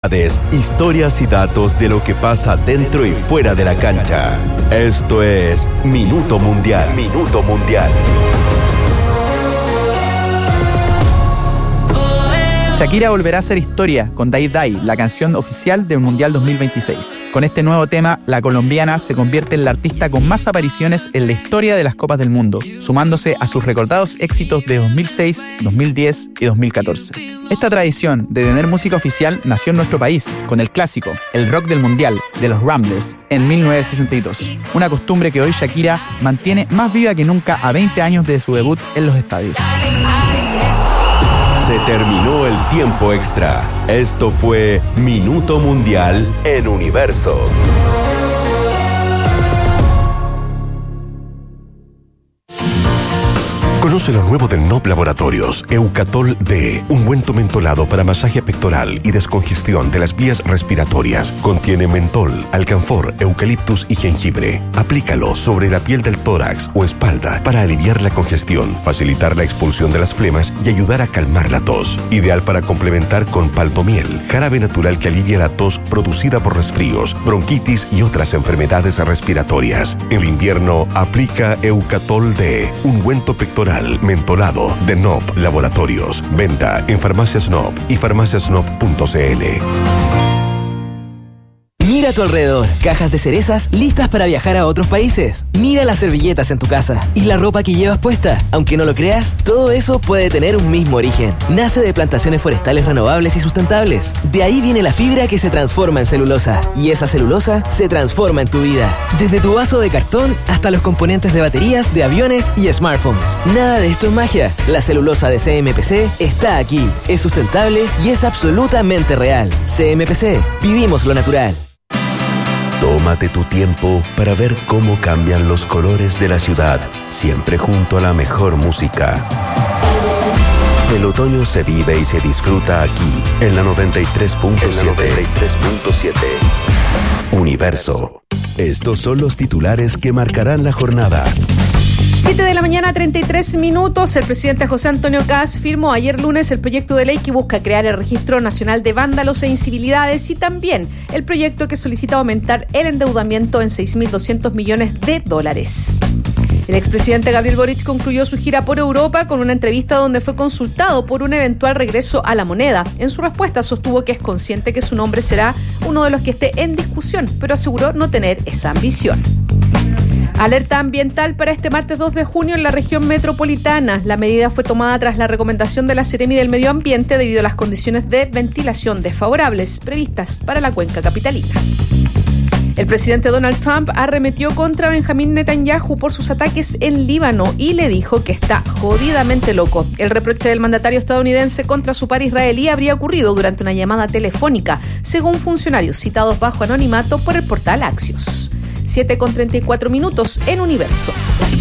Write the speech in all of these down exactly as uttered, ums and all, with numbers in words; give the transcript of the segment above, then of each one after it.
novedades, historias y datos de lo que pasa dentro y fuera de la cancha. Esto es Minuto Mundial. Minuto Mundial. Shakira volverá a hacer historia con Die Die, la canción oficial del Mundial dos mil veintiséis. Con este nuevo tema, la colombiana se convierte en la artista con más apariciones en la historia de las Copas del Mundo, sumándose a sus recordados éxitos de dos mil seis, dos mil diez y dos mil catorce. Esta tradición de tener música oficial nació en nuestro país, con el clásico, el rock del Mundial, de los Ramblers, en mil novecientos sesenta y dos. Una costumbre que hoy Shakira mantiene más viva que nunca a veinte años de su debut en los estadios. Se terminó el tiempo extra. Esto fue Minuto Mundial en Universo. Conoce lo nuevo de N O P Laboratorios, Eucatol D, ungüento mentolado para masaje pectoral y descongestión de las vías respiratorias. Contiene mentol, alcanfor, eucaliptus y jengibre. Aplícalo sobre la piel del tórax o espalda para aliviar la congestión, facilitar la expulsión de las flemas y ayudar a calmar la tos. Ideal para complementar con paltomiel, jarabe natural que alivia la tos producida por resfríos, bronquitis y otras enfermedades respiratorias. En el invierno, aplica Eucatol D, ungüento pectoral mentolado de N O P Laboratorios. Venta en Farmacias N O P y farmacias N O P punto c l. Mira a tu alrededor, cajas de cerezas listas para viajar a otros países. Mira las servilletas en tu casa y la ropa que llevas puesta. Aunque no lo creas, todo eso puede tener un mismo origen. Nace de plantaciones forestales renovables y sustentables. De ahí viene la fibra que se transforma en celulosa. Y esa celulosa se transforma en tu vida. Desde tu vaso de cartón hasta los componentes de baterías, de aviones y smartphones. Nada de esto es magia. La celulosa de C M P C está aquí. Es sustentable y es absolutamente real. C M P C. Vivimos lo natural. Tómate tu tiempo para ver cómo cambian los colores de la ciudad, siempre junto a la mejor música. El otoño se vive y se disfruta aquí, en la noventa y tres punto siete. Universo. Estos son los titulares que marcarán la jornada. siete de la mañana, treinta y tres minutos. El presidente José Antonio Kast firmó ayer lunes el proyecto de ley que busca crear el Registro Nacional de Vándalos e Incivilidades y también el proyecto que solicita aumentar el endeudamiento en seis mil doscientos millones de dólares. El expresidente Gabriel Boric concluyó su gira por Europa con una entrevista donde fue consultado por un eventual regreso a la moneda. En su respuesta sostuvo que es consciente que su nombre será uno de los que esté en discusión, pero aseguró no tener esa ambición. Alerta ambiental para este martes dos de junio en la región metropolitana. La medida fue tomada tras la recomendación de la Seremi del Medio Ambiente debido a las condiciones de ventilación desfavorables previstas para la cuenca capitalina. El presidente Donald Trump arremetió contra Benjamín Netanyahu por sus ataques en Líbano y le dijo que está jodidamente loco. El reproche del mandatario estadounidense contra su par israelí habría ocurrido durante una llamada telefónica, según funcionarios citados bajo anonimato por el portal Axios. siete con treinta y cuatro minutos en Universo.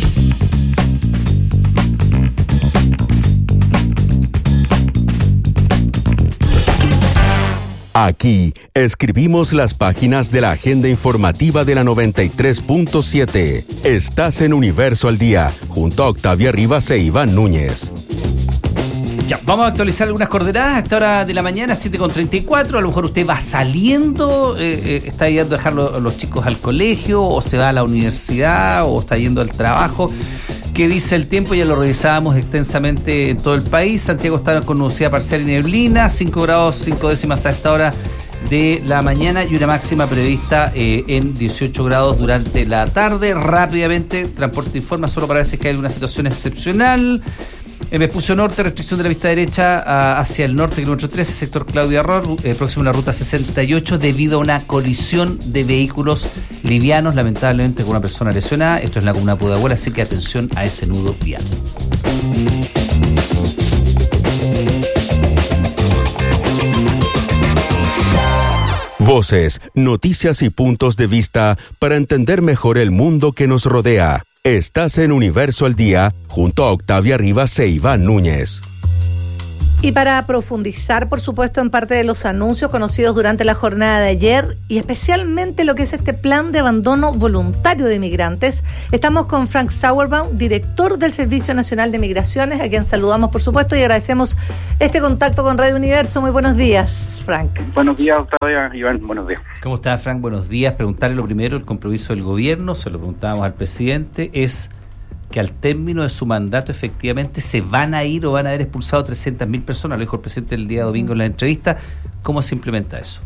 Aquí escribimos las páginas de la agenda informativa de la noventa y tres punto siete. Estás en Universo al Día, junto a Octavia Rivas e Iván Núñez. Ya, vamos a actualizar algunas coordenadas a esta hora de la mañana, siete con treinta y cuatro. A lo mejor usted va saliendo, eh, eh, está yendo a dejar a los chicos al colegio, o se va a la universidad, o está yendo al trabajo. ¿Qué dice el tiempo? Ya lo revisábamos extensamente en todo el país. Santiago está con nubosidad parcial y neblina, cinco grados, cinco décimas a esta hora de la mañana y una máxima prevista eh, en dieciocho grados durante la tarde. Rápidamente, Transporte informa, solo para ver si es que hay alguna situación excepcional. En Vespucio Norte, restricción de la pista derecha a, hacia el norte, kilómetro trece, sector Claudia Arror, eh, próximo a la ruta sesenta y ocho, debido a una colisión de vehículos livianos, lamentablemente con una persona lesionada. Esto es en la comuna de Pudahuel, así que atención a ese nudo vial. Voces, noticias y puntos de vista para entender mejor el mundo que nos rodea. Estás en Universo al Día, junto a Octavia Rivas e Iván Núñez. Y para profundizar, por supuesto, en parte de los anuncios conocidos durante la jornada de ayer y especialmente lo que es este plan de abandono voluntario de migrantes, estamos con Frank Sauerbaum, director del Servicio Nacional de Migraciones, a quien saludamos, por supuesto, y agradecemos este contacto con Radio Universo. Muy buenos días, Frank. Buenos días, Octavia, Iván, buenos días. ¿Cómo está, Frank? Buenos días. Preguntarle lo primero, el compromiso del gobierno, se lo preguntábamos al presidente, es que al término de su mandato efectivamente se van a ir o van a haber expulsado trescientas mil personas, lo dijo el presidente el día domingo en la entrevista. ¿Cómo se implementa eso?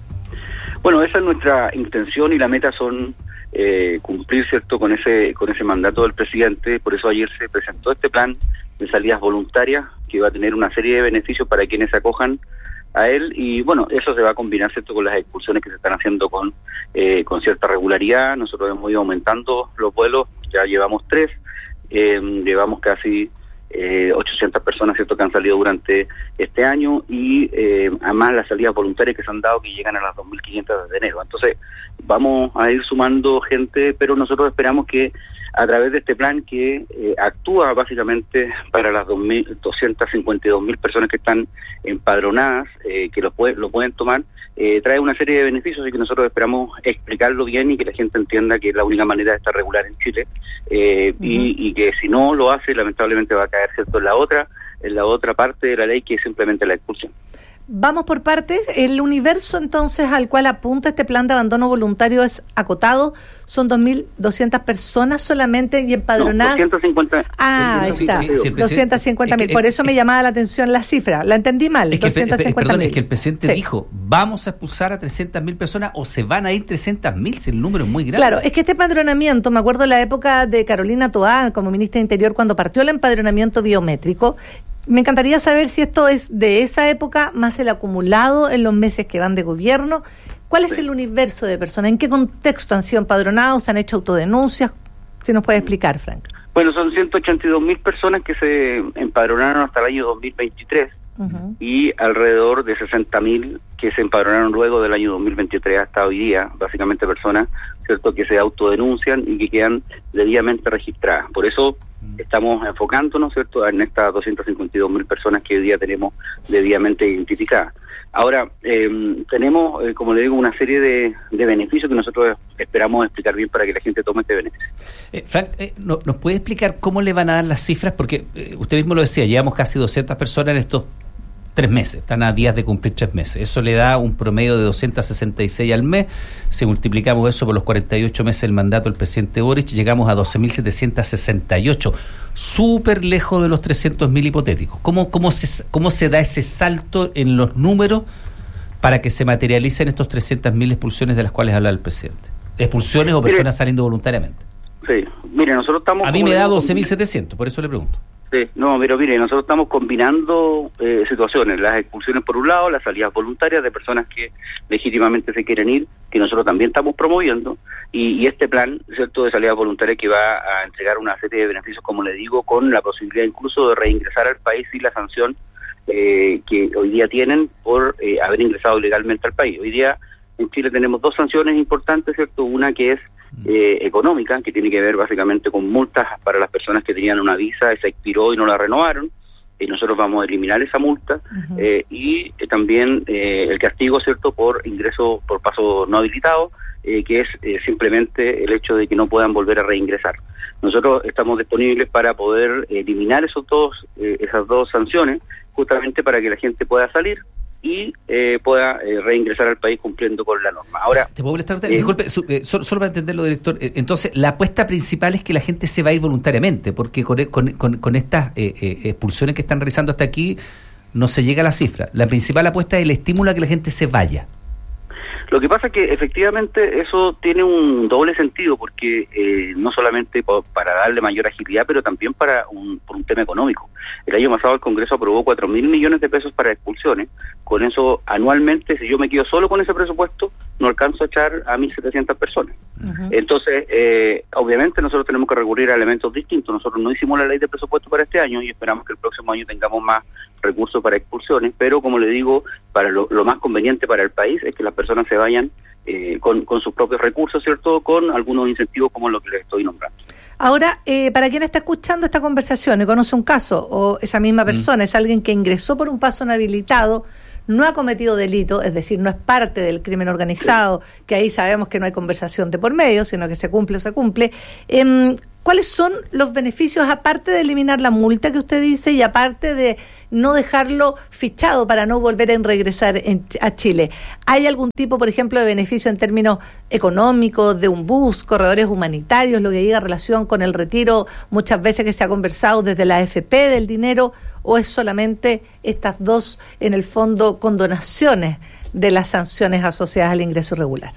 Bueno, esa es nuestra intención y la meta son eh, cumplir, ¿cierto?, con ese con ese mandato del presidente. Por eso ayer se presentó este plan de salidas voluntarias que va a tener una serie de beneficios para quienes se acojan a él, y bueno, eso se va a combinar, ¿cierto?, con las expulsiones que se están haciendo con eh, con cierta regularidad. Nosotros hemos ido aumentando los vuelos, ya llevamos tres. Eh, llevamos casi eh, ochocientas personas, ¿cierto?, que han salido durante este año, y eh, además las salidas voluntarias que se han dado, que llegan a las dos mil quinientas desde enero. Entonces vamos a ir sumando gente, pero nosotros esperamos que a través de este plan que eh, actúa básicamente para las doscientas cincuenta y dos mil personas que están empadronadas, eh, que lo, puede, lo pueden tomar, eh, trae una serie de beneficios, y que nosotros esperamos explicarlo bien y que la gente entienda que es la única manera de estar regular en Chile, eh, uh-huh. y, y que si no lo hace, lamentablemente va a caer, ¿cierto?, en la otra, en la otra parte de la ley, que es simplemente la expulsión. Vamos por partes. El universo entonces al cual apunta este plan de abandono voluntario es acotado. Son dos mil doscientas personas solamente y empadronadas. No, doscientos cincuenta. Ah, ahí está. Sí, sí, sí, doscientos cincuenta mil. Es que, por eso me llamaba la atención la cifra. La entendí mal. Es que, doscientos cincuenta perdón, mil. es que el presidente sí. dijo, vamos a expulsar a trescientas mil personas o se van a ir trescientas mil, si el número es muy grande. Claro, es que este empadronamiento, me acuerdo la época de Carolina Toá como ministra de Interior, cuando partió el empadronamiento biométrico. Me encantaría saber si esto es de esa época más el acumulado en los meses que van de gobierno. ¿Cuál es el universo de personas? ¿En qué contexto han sido empadronados? ¿Han hecho autodenuncias? Si nos puede explicar, Frank. Bueno, son ciento ochenta y dos mil personas que se empadronaron hasta el año dos mil veintitrés, uh-huh. y alrededor de sesenta mil que se empadronaron luego del año dos mil veintitrés hasta hoy día, básicamente personas, ¿cierto?, que se autodenuncian y que quedan debidamente registradas. Por eso estamos enfocándonos, ¿cierto?, en estas doscientas cincuenta y dos mil personas que hoy día tenemos debidamente identificadas. Ahora, eh, tenemos, eh, como le digo, una serie de, de beneficios que nosotros esperamos explicar bien para que la gente tome este beneficio. Eh, Frank, eh, ¿no, ¿nos puede explicar cómo le van a dar las cifras? Porque eh, usted mismo lo decía, llevamos casi doscientas personas en estos tres meses, están a días de cumplir tres meses. Eso le da un promedio de doscientas sesenta y seis al mes. Si multiplicamos eso por los cuarenta y ocho meses del mandato del presidente Boric, llegamos a doce mil setecientas sesenta y ocho. Súper lejos de los trescientos mil hipotéticos. ¿Cómo, cómo, se, ¿Cómo se da ese salto en los números para que se materialicen estos trescientas mil expulsiones de las cuales habla el presidente? ¿Expulsiones o personas mire, saliendo voluntariamente? Sí, mire, nosotros estamos... A mí me da doce mil setecientos, por eso le pregunto. Sí, no, pero mire, nosotros estamos combinando eh, situaciones, las expulsiones por un lado, las salidas voluntarias de personas que legítimamente se quieren ir, que nosotros también estamos promoviendo, y, y este plan, ¿cierto?, de salidas voluntarias que va a entregar una serie de beneficios, como le digo, con la posibilidad incluso de reingresar al país y la sanción eh, que hoy día tienen por eh, haber ingresado ilegalmente al país. Hoy día en Chile tenemos dos sanciones importantes, ¿cierto? Una que es Eh, económica, que tiene que ver básicamente con multas para las personas que tenían una visa, se expiró y no la renovaron, y nosotros vamos a eliminar esa multa, uh-huh. eh, y eh, también eh, el castigo, ¿cierto?, por ingreso por paso no habilitado, eh, que es eh, simplemente el hecho de que no puedan volver a reingresar. Nosotros estamos disponibles para poder eliminar esos dos, eh, esas dos sanciones, justamente para que la gente pueda salir y eh, pueda eh, reingresar al país cumpliendo con la norma. Ahora, ¿te puedo molestar? Eh, Disculpe, su, eh, solo, solo para entenderlo, director. Eh, entonces, la apuesta principal es que la gente se va a ir voluntariamente, porque con, con, con, con estas eh, eh, expulsiones que están realizando hasta aquí no se llega a la cifra. La principal apuesta es el estímulo a que la gente se vaya. Lo que pasa es que efectivamente eso tiene un doble sentido, porque eh, no solamente por, para darle mayor agilidad, pero también para un, por un tema económico. El año pasado el Congreso aprobó cuatro mil millones de pesos para expulsiones. Con eso, anualmente, si yo me quedo solo con ese presupuesto, no alcanzo a echar a mil setecientas personas. Uh-huh. Entonces, eh, obviamente nosotros tenemos que recurrir a elementos distintos. Nosotros no hicimos la ley de presupuesto para este año y esperamos que el próximo año tengamos más recursos para expulsiones, pero como le digo, para lo, lo más conveniente para el país es que las personas se vayan eh, con, con sus propios recursos, ¿cierto?, con algunos incentivos como lo que les estoy nombrando. Ahora, eh, para quien está escuchando esta conversación y conoce un caso, o esa misma persona mm. es alguien que ingresó por un paso no habilitado, no ha cometido delito, es decir, no es parte del crimen organizado, que ahí sabemos que no hay conversación de por medio, sino que se cumple o se cumple. Eh, ¿Cuáles son los beneficios, aparte de eliminar la multa que usted dice y aparte de no dejarlo fichado para no volver a regresar en, a Chile? ¿Hay algún tipo, por ejemplo, de beneficio en términos económicos, de un bus, corredores humanitarios, lo que diga relación con el retiro, muchas veces que se ha conversado desde la A F P del dinero, o es solamente estas dos, en el fondo, condonaciones de las sanciones asociadas al ingreso irregular?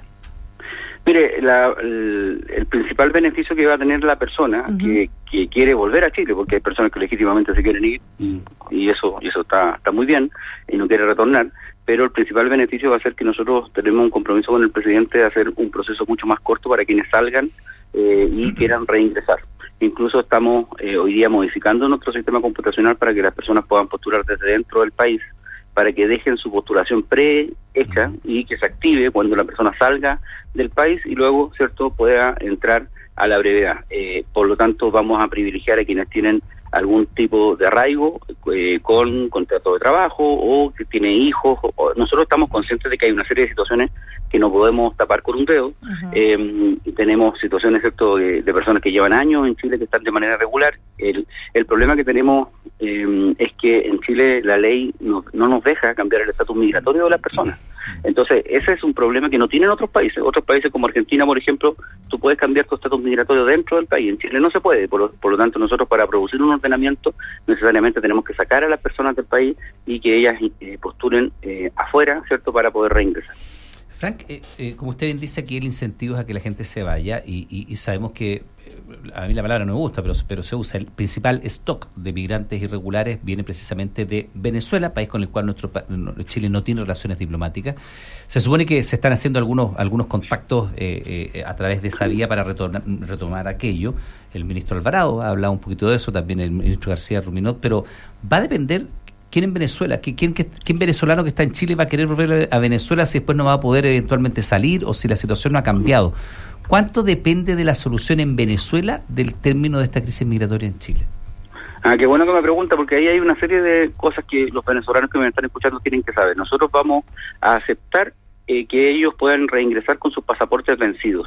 Mire, la, el, el principal beneficio que va a tener la persona uh-huh. que, que quiere volver a Chile, porque hay personas que legítimamente se quieren ir y, y eso y eso está está muy bien y no quiere retornar, pero el principal beneficio va a ser que nosotros tenemos un compromiso con el presidente de hacer un proceso mucho más corto para quienes salgan eh, y uh-huh. quieran reingresar. Incluso estamos eh, hoy día modificando nuestro sistema computacional para que las personas puedan postular desde dentro del país, para que dejen su postulación prehecha y que se active cuando la persona salga del país y luego, cierto, pueda entrar a la brevedad. Eh, por lo tanto, vamos a privilegiar a quienes tienen algún tipo de arraigo eh, con contrato de trabajo o que tiene hijos. O, nosotros estamos conscientes de que hay una serie de situaciones que no podemos tapar con un dedo. Uh-huh. Eh, tenemos situaciones, cierto, de, de personas que llevan años en Chile que están de manera regular. El, el problema que tenemos eh, es que en Chile la ley no, no nos deja cambiar el estatus migratorio de las personas. Entonces, ese es un problema que no tienen otros países. Otros países como Argentina, por ejemplo, tú puedes cambiar tu estatus migratorio dentro del país. En Chile no se puede. Por lo, por lo tanto, nosotros para producir un ordenamiento necesariamente tenemos que sacar a las personas del país y que ellas eh, postulen eh, afuera, ¿cierto?, para poder reingresar. Frank, eh, eh, como usted bien dice, aquí el incentivo es a que la gente se vaya y, y, y sabemos que, eh, a mí la palabra no me gusta, pero, pero se usa, el principal stock de migrantes irregulares viene precisamente de Venezuela, país con el cual nuestro Chile no tiene relaciones diplomáticas. Se supone que se están haciendo algunos algunos contactos eh, eh, a través de esa vía para retornar, retomar aquello. El ministro Alvarado ha hablado un poquito de eso, también el ministro García Ruminot, pero va a depender... ¿Quién en Venezuela? ¿Quién, quién, ¿Quién venezolano que está en Chile va a querer volver a Venezuela si después no va a poder eventualmente salir o si la situación no ha cambiado? ¿Cuánto depende de la solución en Venezuela del término de esta crisis migratoria en Chile? Ah, qué bueno que me pregunta, porque ahí hay una serie de cosas que los venezolanos que me están escuchando tienen que saber. Nosotros vamos a aceptar eh, que ellos puedan reingresar con sus pasaportes vencidos.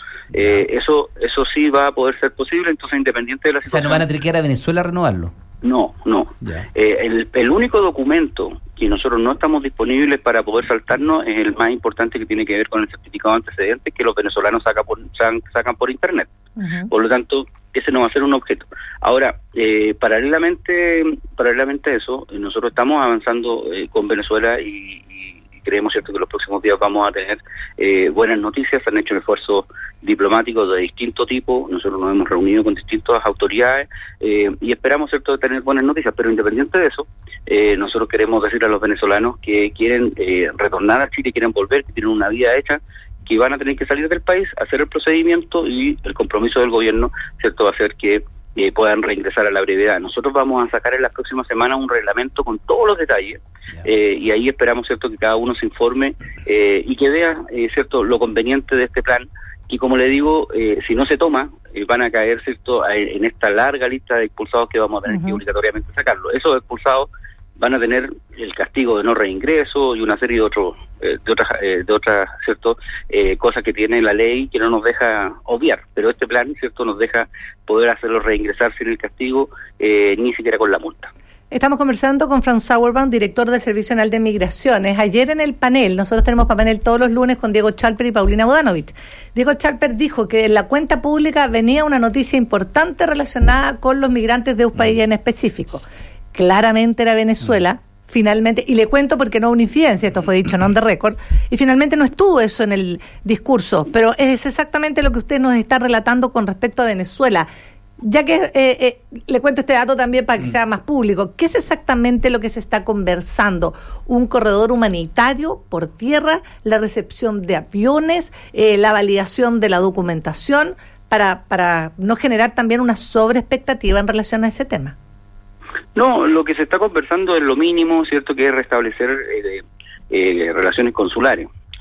Eh, eso eso sí va a poder ser posible, entonces independiente de la situación. O sea, ¿no van a tener que ir a Venezuela a renovarlo? No, no. Eh, el, el único documento que nosotros no estamos disponibles para poder saltarnos es el más importante, que tiene que ver con el certificado de antecedentes que los venezolanos sacan por, sacan por internet. Uh-huh. Por lo tanto, ese no va a ser un objeto. Ahora, eh, paralelamente paralelamente a eso, nosotros estamos avanzando eh, con Venezuela y, y creemos, cierto, que los próximos días vamos a tener eh, buenas noticias. Se han hecho esfuerzos diplomáticos de distinto tipo, nosotros nos hemos reunido con distintas autoridades eh, y esperamos, cierto, tener buenas noticias, pero independiente de eso, eh, nosotros queremos decir a los venezolanos que quieren eh, retornar a Chile, quieren volver, que tienen una vida hecha, que van a tener que salir del país, hacer el procedimiento y el compromiso del gobierno, cierto, va a ser que eh, puedan reingresar a la brevedad. Nosotros vamos a sacar en las próximas semanas un reglamento con todos los detalles eh, y ahí esperamos, cierto, que cada uno se informe eh, y que vea, eh, cierto, lo conveniente de este plan. Y como le digo, eh, si no se toma, eh, van a caer, cierto, en esta larga lista de expulsados que vamos a tener uh-huh. que obligatoriamente sacarlo. Esos expulsados van a tener el castigo de no reingreso y una serie de otros eh, de otras eh, de otras cierto eh, cosas que tiene la ley que no nos deja obviar, pero este plan, cierto, nos deja poder hacerlo reingresar sin el castigo, eh, ni siquiera con la multa. Estamos conversando con Frank Sauerbrand, director del Servicio Nacional de Migraciones. Ayer en el panel, nosotros tenemos panel todos los lunes con Diego Chalper y Paulina Bodanovich. Diego Chalper dijo que en la cuenta pública venía una noticia importante relacionada con los migrantes de un país en específico. Claramente era Venezuela, finalmente, y le cuento porque no hubo una infidencia, esto fue dicho non de récord, y finalmente no estuvo eso en el discurso, pero es exactamente lo que usted nos está relatando con respecto a Venezuela. Ya que eh, eh, le cuento este dato también para que sea más público, ¿qué es exactamente lo que se está conversando? ¿Un corredor humanitario por tierra, la recepción de aviones, eh, la validación de la documentación, para, para no generar también una sobreexpectativa en relación a ese tema? No, lo que se está conversando es lo mínimo, cierto, que es restablecer eh, eh, relaciones consulares.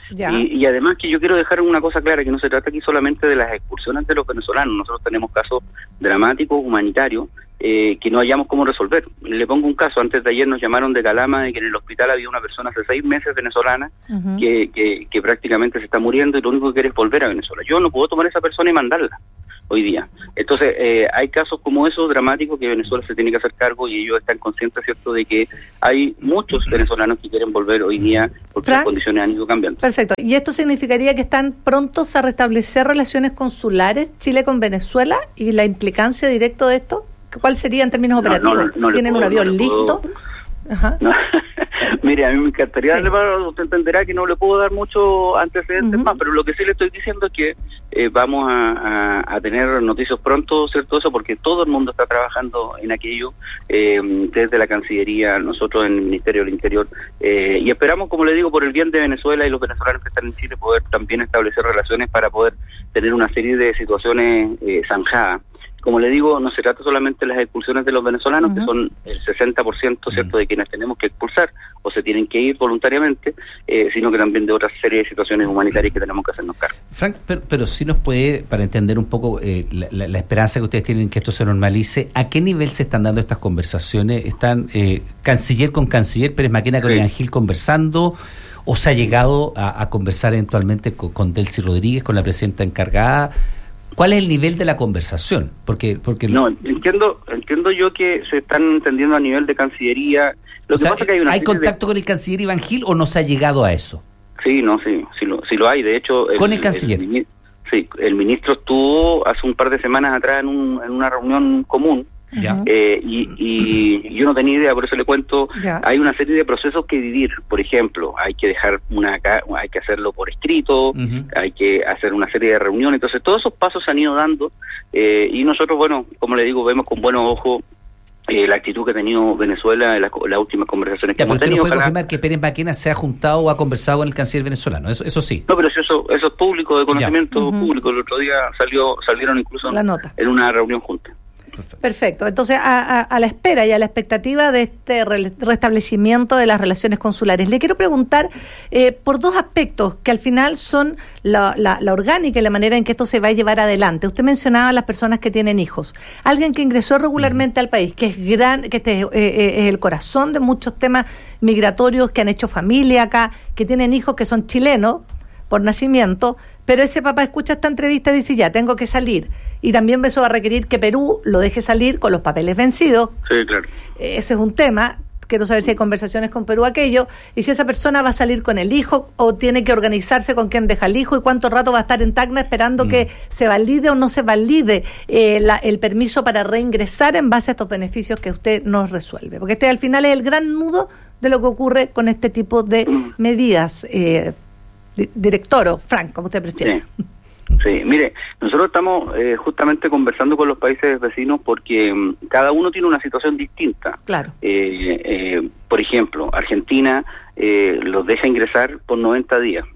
Ya. Y, y además que yo quiero dejar una cosa clara, que no se trata aquí solamente de las expulsiones de los venezolanos. Nosotros tenemos casos dramáticos, humanitarios, eh, que no hayamos cómo resolver. Le pongo un caso, antes de ayer nos llamaron de Calama de que en el hospital había una persona hace seis meses venezolana uh-huh. que, que, que prácticamente se está muriendo y lo único que quiere es volver a Venezuela. Yo no puedo tomar a esa persona y mandarla hoy día. Entonces, eh, hay casos como esos dramáticos que Venezuela se tiene que hacer cargo y ellos están conscientes, ¿cierto?, de que hay muchos venezolanos que quieren volver hoy día porque Frank, las condiciones han ido cambiando. Perfecto. ¿Y esto significaría que están prontos a restablecer relaciones consulares Chile con Venezuela y la implicancia directa de esto? ¿Cuál sería en términos no, operativos? No, no, no ¿Tienen puedo, un avión no listo? Ajá. No. Mire, a mí me encantaría sí. darle, usted entenderá que no le puedo dar mucho antecedentes uh-huh. más, pero lo que sí le estoy diciendo es que eh, vamos a, a, a tener noticias pronto, ¿cierto? Eso, porque todo el mundo está trabajando en aquello, eh, desde la Cancillería, nosotros en el Ministerio del Interior, eh, y esperamos, como le digo, por el bien de Venezuela y los venezolanos que están en Chile, poder también establecer relaciones para poder tener una serie de situaciones eh, zanjadas. Como le digo, no se trata solamente de las expulsiones de los venezolanos, uh-huh. que son el sesenta por ciento, ¿cierto?, de quienes tenemos que expulsar o se tienen que ir voluntariamente, eh, sino que también de otra serie de situaciones humanitarias que tenemos que hacernos cargo. Frank, pero, pero sí nos puede, para entender un poco eh, la, la, la esperanza que ustedes tienen que esto se normalice, ¿a qué nivel se están dando estas conversaciones? ¿Están eh, canciller con canciller, Pérez Maquena con sí. Angel conversando? ¿O se ha llegado a, a conversar eventualmente con, con Delcy Rodríguez, con la presidenta encargada? ¿Cuál es el nivel de la conversación? Porque porque no, entiendo entiendo yo que se están entendiendo a nivel de Cancillería. Lo o que sea, pasa es que hay una ¿hay contacto de... con el canciller Iván Gil o no se ha llegado a eso? Sí, no, sí, sí lo, sí lo hay. De hecho, ¿con el, el canciller? El, sí, el ministro estuvo hace un par de semanas atrás en, un, en una reunión común. Ya. Eh, y, y yo no tenía idea, por eso le cuento. Ya. Hay una serie de procesos que vivir. Por ejemplo, hay que dejar una, hay que hacerlo por escrito, uh-huh. hay que hacer una serie de reuniones. Entonces, todos esos pasos se han ido dando eh, y nosotros, bueno, como le digo, vemos con buenos ojos eh, la actitud que ha tenido Venezuela en las, las últimas conversaciones ya, que hemos tenido. ¿Usted no puede confirmar que Pérez Maquena se ha juntado o ha conversado con el canciller venezolano? Eso, eso sí. No, pero eso, eso es público, de conocimiento uh-huh. público. El otro día salió salieron incluso la nota. en una reunión junta. Perfecto. Perfecto. Entonces, a, a, a la espera y a la expectativa de este re- restablecimiento de las relaciones consulares, le quiero preguntar eh, por dos aspectos que al final son la, la, la orgánica y la manera en que esto se va a llevar adelante. Usted mencionaba a las personas que tienen hijos. Alguien que ingresó regularmente al país, que es gran, que este, eh, eh, es el corazón de muchos temas migratorios, que han hecho familia acá, que tienen hijos que son chilenos por nacimiento, pero ese papá escucha esta entrevista y dice, ya, tengo que salir. Y también eso va a requerir que Perú lo deje salir con los papeles vencidos. Sí, claro. Ese es un tema. Quiero saber si hay conversaciones con Perú aquello. Y si esa persona va a salir con el hijo o tiene que organizarse con quién deja el hijo y cuánto rato va a estar en Tacna esperando mm. que se valide o no se valide eh, la, el permiso para reingresar en base a estos beneficios que usted nos resuelve. Porque este al final es el gran nudo de lo que ocurre con este tipo de mm. medidas. Eh, Director o Frank, como usted prefiere. Sí, sí. Mire, nosotros estamos eh, justamente conversando con los países vecinos porque um, cada uno tiene una situación distinta. Claro. Eh, eh, por ejemplo, Argentina eh, los deja ingresar por noventa días,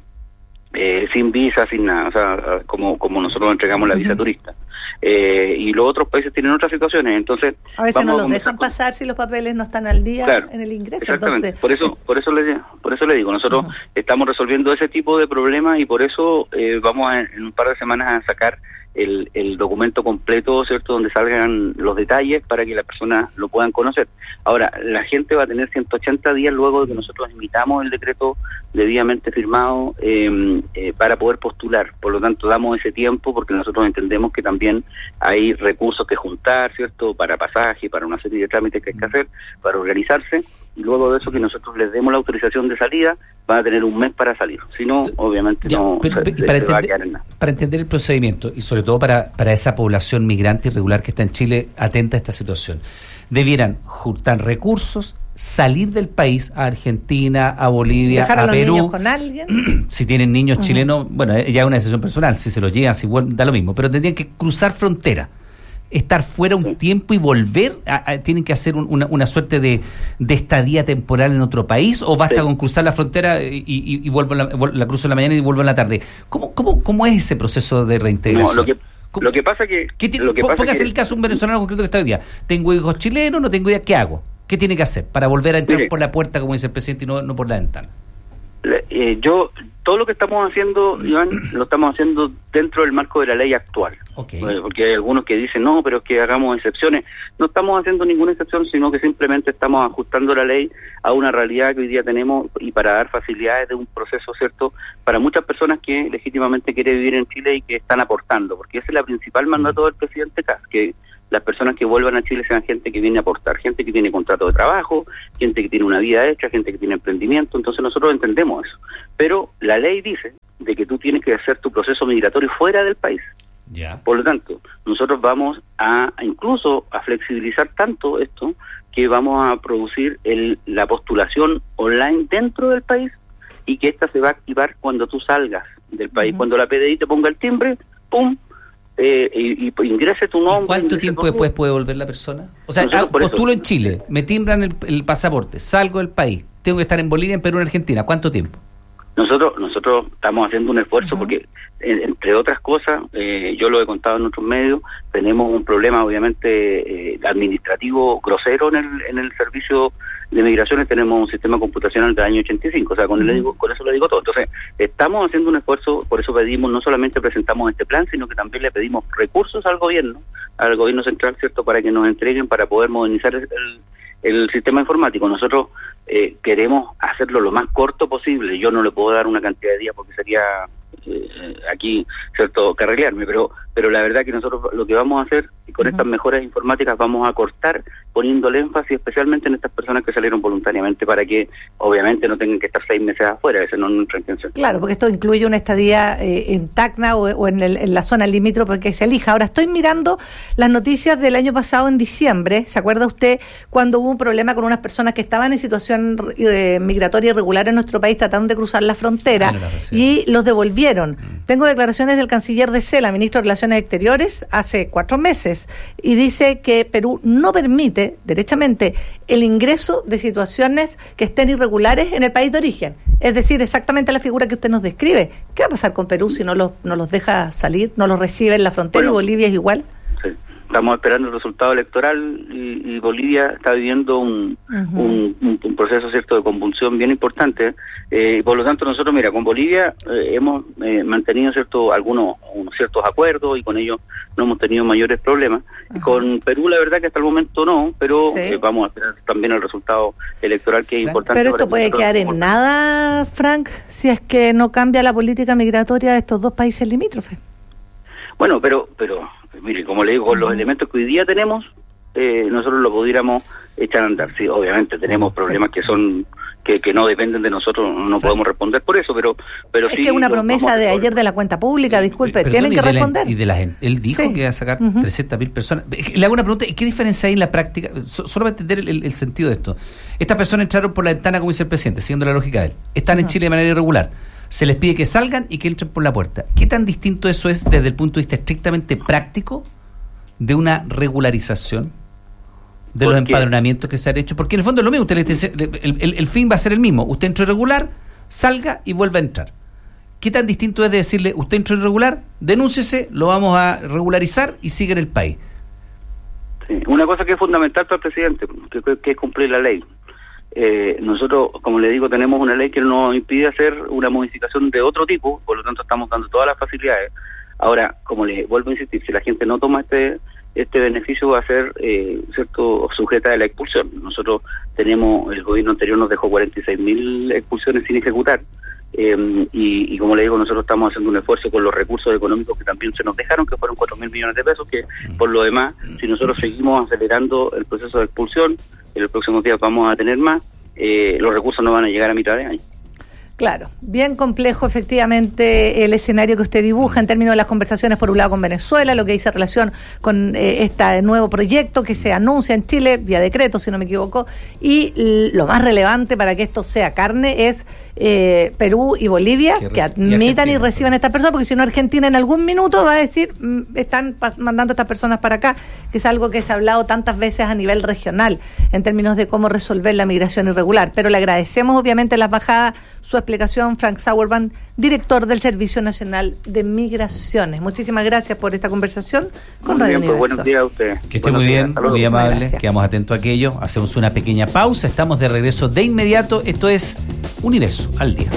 eh, sin visa, sin nada, o sea, como como nosotros entregamos la visa uh-huh. turista. Eh, y los otros países tienen otras situaciones, entonces a veces no los dejan con... pasar si los papeles no están al día claro, en el ingreso. Exactamente. Entonces... Por eso, por eso le, por eso le digo, nosotros uh-huh. estamos resolviendo ese tipo de problemas y por eso eh, vamos a, en un par de semanas a sacar el, el documento completo, ¿cierto?, donde salgan los detalles para que las personas lo puedan conocer. Ahora, la gente va a tener ciento ochenta días luego de que nosotros emitamos el decreto debidamente firmado eh, eh, para poder postular. Por lo tanto, damos ese tiempo porque nosotros entendemos que también hay recursos que juntar, ¿cierto?, para pasaje, para una serie de trámites que hay que hacer, para organizarse, y luego de eso que nosotros les demos la autorización de salida, van a tener un mes para salir. Si no, obviamente ya, no pero, se, pero, para, se entender, va a quedar en nada. Para entender el procedimiento, y sobre todo para, para esa población migrante irregular que está en Chile atenta a esta situación, debieran juntar recursos, salir del país a Argentina, a Bolivia, dejar a, a los Perú. Niños con alguien. Si tienen niños uh-huh. chilenos, bueno, ya es una decisión personal, si se los llegan, si vuelven, da lo mismo, pero tendrían que cruzar frontera, estar fuera un sí. tiempo y volver, a, a, tienen que hacer un, una, una suerte de, de estadía temporal en otro país, o basta sí. con cruzar la frontera y, y, y vuelvo la, la cruzo en la mañana y vuelvo en la tarde. ¿Cómo, cómo, cómo es ese proceso de reintegración? No, lo que Lo que pasa que... ¿Qué tiene, lo que pasa póngase que, el caso de un venezolano concreto que está hoy día. Tengo hijos chilenos, no tengo idea, ¿qué hago? ¿Qué tiene que hacer para volver a entrar mire, por la puerta, como dice el presidente, y no, no por la ventana? Eh, yo, todo lo que estamos haciendo, Iván, lo estamos haciendo dentro del marco de la ley actual. Okay. Eh, porque hay algunos que dicen, no, pero es que hagamos excepciones. No estamos haciendo ninguna excepción, sino que simplemente estamos ajustando la ley a una realidad que hoy día tenemos y para dar facilidades de un proceso, ¿cierto?, para muchas personas que legítimamente quieren vivir en Chile y que están aportando, porque ese es el principal mandato del presidente Kast, que las personas que vuelvan a Chile sean gente que viene a aportar, gente que tiene contrato de trabajo, gente que tiene una vida hecha, gente que tiene emprendimiento. Entonces nosotros entendemos eso. Pero la ley dice de que tú tienes que hacer tu proceso migratorio fuera del país. Ya. Por lo tanto, nosotros vamos a incluso a flexibilizar tanto esto que vamos a producir el, la postulación online dentro del país y que esta se va a activar cuando tú salgas del país. Uh-huh. Cuando la P D I te ponga el timbre, ¡pum!, Eh, y, y ingrese tu nombre. ¿Cuánto tiempo después puede volver la persona? O sea, ah, postulo en Chile, me timbran el, el pasaporte, salgo del país, tengo que estar en Bolivia, en Perú, en Argentina. ¿Cuánto tiempo? Nosotros nosotros estamos haciendo un esfuerzo. Uh-huh. Porque, en, entre otras cosas, eh, yo lo he contado en otros medios, tenemos un problema obviamente eh, administrativo grosero en el, en el servicio de migraciones. Tenemos un sistema computacional del año ochenta y cinco, o sea, con, uh-huh. el, digo, con eso le digo todo. Entonces, estamos haciendo un esfuerzo, por eso pedimos, no solamente presentamos este plan, sino que también le pedimos recursos al gobierno, al gobierno central, ¿cierto?, para que nos entreguen para poder modernizar el, el, el sistema informático. Nosotros eh, queremos hacerlo lo más corto posible. Yo no le puedo dar una cantidad de días porque sería eh, aquí, ¿cierto?, carrilearme, pero pero la verdad que nosotros lo que vamos a hacer, y con uh-huh. estas mejoras informáticas vamos a cortar, poniendo el énfasis especialmente en estas personas que salieron voluntariamente, para que obviamente no tengan que estar seis meses afuera. Esa no es nuestra intención. Claro, porque esto incluye una estadía eh, en Tacna o, o en, el, en la zona limítrofe que se elija. Ahora estoy mirando las noticias del año pasado en diciembre. ¿Se acuerda usted cuando hubo un problema con unas personas que estaban en situación eh, migratoria irregular en nuestro país tratando de cruzar la frontera, ah, no, y los devolvieron? Mm. Tengo declaraciones del canciller de Cela, ministro de Relaciones Exteriores, hace cuatro meses, y dice que Perú no permite derechamente el ingreso de situaciones que estén irregulares en el país de origen. Es decir, exactamente la figura que usted nos describe. ¿Qué va a pasar con Perú si no los, no los deja salir, no los recibe en la frontera? Bueno, y Bolivia es igual. Sí. Estamos esperando el resultado electoral y, y Bolivia está viviendo un, uh-huh. un, un, un proceso, cierto, de convulsión bien importante. Eh, por lo tanto, nosotros, mira, con Bolivia eh, hemos eh, mantenido cierto algunos unos ciertos acuerdos y con ellos no hemos tenido mayores problemas. Uh-huh. Con Perú, la verdad que hasta el momento no, pero sí. eh, vamos a esperar también el resultado electoral, que es claro. importante. Pero esto puede quedar en nada, Frank, si es que no cambia la política migratoria de estos dos países limítrofes. Bueno, pero pero mire, como le digo, con los elementos que hoy día tenemos, eh, nosotros lo pudiéramos echar a andar. Sí, obviamente tenemos problemas que son que, que no dependen de nosotros, no sí. podemos responder por eso, pero pero es sí. que es una promesa de ayer de la cuenta pública, disculpe, Perdón, tienen que responder. La, y de la gente, él dijo sí. que iba a sacar uh-huh. trescientas mil personas. Le hago una pregunta, ¿qué diferencia hay en la práctica? So, solo para entender el, el, el sentido de esto. Estas personas entraron por la ventana, como dice el presidente, siguiendo la lógica de él. Están uh-huh. en Chile de manera irregular. Se les pide que salgan y que entren por la puerta. ¿Qué tan distinto eso es desde el punto de vista estrictamente práctico de una regularización de los empadronamientos que se han hecho? Porque en el fondo es lo mismo. Usted le dice, el, el, el fin va a ser el mismo. Usted entró irregular, salga y vuelva a entrar. ¿Qué tan distinto es de decirle, usted entró irregular, denúnciese, lo vamos a regularizar y sigue en el país? Sí, una cosa que es fundamental para el presidente, que, que es cumplir la ley. Eh, nosotros, como le digo, tenemos una ley que nos impide hacer una modificación de otro tipo, por lo tanto estamos dando todas las facilidades. Ahora, como le vuelvo a insistir, si la gente no toma este este beneficio, va a ser eh, cierto sujeta de la expulsión. Nosotros tenemos, el gobierno anterior nos dejó cuarenta y seis mil expulsiones sin ejecutar, eh, y, y como le digo, nosotros estamos haciendo un esfuerzo con los recursos económicos que también se nos dejaron, que fueron cuatro mil millones de pesos, que por lo demás, si nosotros seguimos acelerando el proceso de expulsión, en los próximos días vamos a tener más, eh, los recursos no van a llegar a mitad de año. Claro, bien complejo efectivamente el escenario que usted dibuja en términos de las conversaciones, por un lado con Venezuela, lo que dice relación con eh, este nuevo proyecto que se anuncia en Chile, vía decreto si no me equivoco, y l- lo más relevante para que esto sea carne es eh, Perú y Bolivia, que, que admitan y, y reciban a estas personas, porque si no Argentina en algún minuto va a decir, mm, están pas- mandando a estas personas para acá, que es algo que se ha hablado tantas veces a nivel regional en términos de cómo resolver la migración irregular. Pero le agradecemos obviamente la bajada, su explicación, Frank Sauerbrand, director del Servicio Nacional de Migraciones. Muchísimas gracias por esta conversación con muy Radio bien, pues, Universo. buenos días a usted. Que esté muy bien, muy amable, quedamos atentos a aquello, hacemos una pequeña pausa, estamos de regreso de inmediato, esto es Universo al día.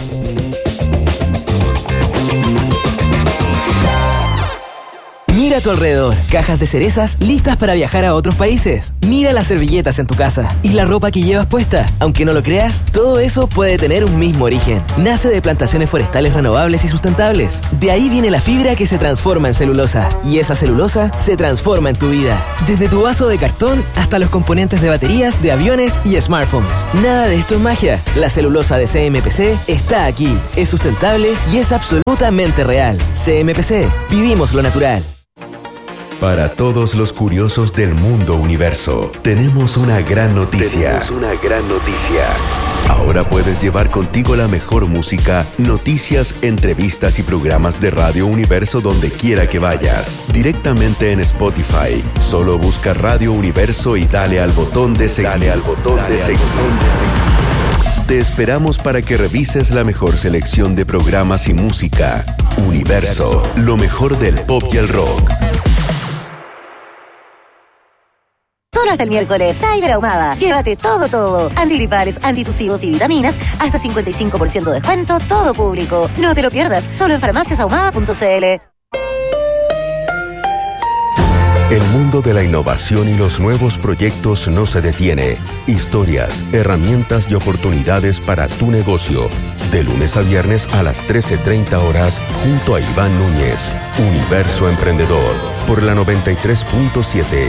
Mira a tu alrededor, cajas de cerezas listas para viajar a otros países. Mira las servilletas en tu casa y la ropa que llevas puesta. Aunque no lo creas, todo eso puede tener un mismo origen. Nace de plantaciones forestales renovables y sustentables. De ahí viene la fibra que se transforma en celulosa. Y esa celulosa se transforma en tu vida. Desde tu vaso de cartón hasta los componentes de baterías, de aviones y smartphones. Nada de esto es magia. La celulosa de C M P C está aquí. Es sustentable y es absolutamente real. C M P C. Vivimos lo natural. Para todos los curiosos del mundo universo, tenemos una gran noticia. Tenemos una gran noticia. Ahora puedes llevar contigo la mejor música, noticias, entrevistas y programas de Radio Universo donde quiera que vayas. Directamente en Spotify. Solo busca Radio Universo y dale al botón de seguir. Dale al botón de seguir. Te esperamos para que revises la mejor selección de programas y música. Universo, lo mejor del pop y el rock. Solo hasta el miércoles, Cyber Ahumada. Llévate todo, todo. Antigripales, antitusivos y vitaminas. Hasta cincuenta y cinco por ciento de descuento, todo público. No te lo pierdas, solo en farmacias ahumada punto c l. El mundo de la innovación y los nuevos proyectos no se detiene. Historias, herramientas y oportunidades para tu negocio. De lunes a viernes a las trece treinta horas, junto a Iván Núñez. Universo Emprendedor, por la noventa y tres punto siete.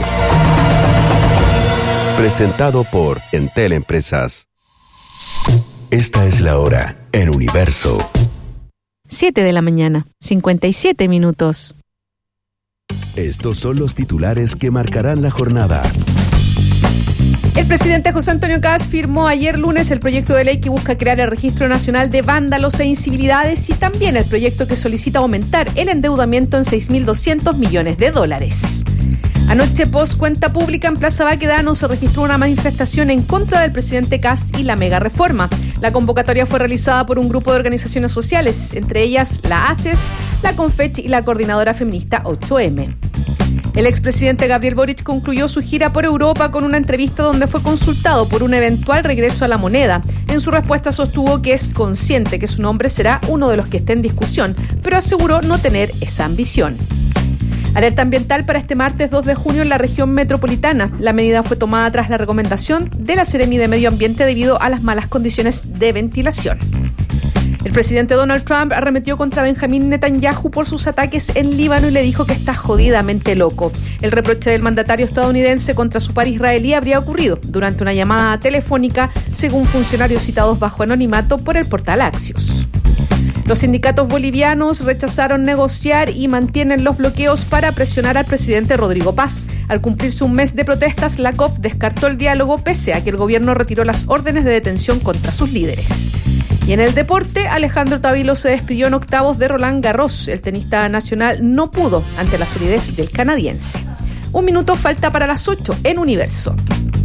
Presentado por Entel Empresas. Esta es la hora en Universo. siete de la mañana, cincuenta y siete minutos. Estos son los titulares que marcarán la jornada. El presidente José Antonio Kast firmó ayer lunes el proyecto de ley que busca crear el Registro Nacional de Vándalos e Incivilidades y también el proyecto que solicita aumentar el endeudamiento en seis mil doscientos millones de dólares. Anoche, post cuenta pública en Plaza Baquedano, se registró una manifestación en contra del presidente Kast y la mega reforma. La convocatoria fue realizada por un grupo de organizaciones sociales, entre ellas la A C E S, la Confech y la Coordinadora Feminista ocho eme. El expresidente Gabriel Boric concluyó su gira por Europa con una entrevista donde fue consultado por un eventual regreso a la moneda. En su respuesta sostuvo que es consciente que su nombre será uno de los que esté en discusión, pero aseguró no tener esa ambición. Alerta ambiental para este martes dos de junio en la región metropolitana. La medida fue tomada tras la recomendación de la Seremi de Medio Ambiente debido a las malas condiciones de ventilación. El presidente Donald Trump arremetió contra Benjamín Netanyahu por sus ataques en Líbano y le dijo que está jodidamente loco. El reproche del mandatario estadounidense contra su par israelí habría ocurrido durante una llamada telefónica, según funcionarios citados bajo anonimato por el portal Axios. Los sindicatos bolivianos rechazaron negociar y mantienen los bloqueos para presionar al presidente Rodrigo Paz. Al cumplirse un mes de protestas, la C O P descartó el diálogo pese a que el gobierno retiró las órdenes de detención contra sus líderes. Y en el deporte, Alejandro Tavilo se despidió en octavos de Roland Garros. El tenista nacional no pudo ante la solidez del canadiense. Un minuto falta para las ocho en Universo.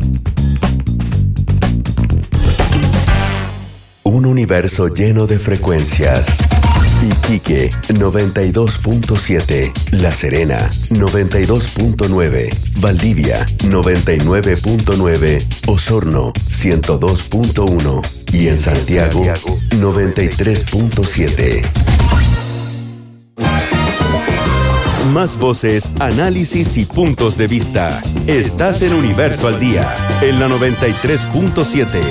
Un universo lleno de frecuencias. Iquique, noventa y dos punto siete. La Serena, noventa y dos punto nueve. Valdivia, noventa y nueve punto nueve. Osorno, ciento dos punto uno. Y en Santiago, noventa y tres punto siete. Más voces, análisis y puntos de vista. Estás en Universo al Día, en la noventa y tres punto siete.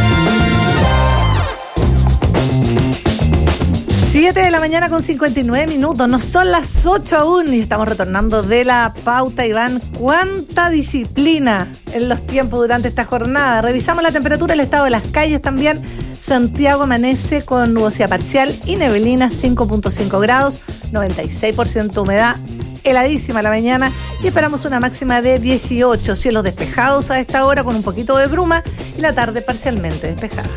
siete de la mañana con cincuenta y nueve minutos, no son las ocho aún y estamos retornando de la pauta. Iván, cuánta disciplina en los tiempos durante esta jornada. Revisamos la temperatura, el estado de las calles también. Santiago amanece con nubosidad parcial y neblina, cinco punto cinco grados, noventa y seis por ciento humedad, heladísima la mañana y esperamos una máxima de dieciocho, cielos despejados a esta hora con un poquito de bruma y la tarde parcialmente despejada.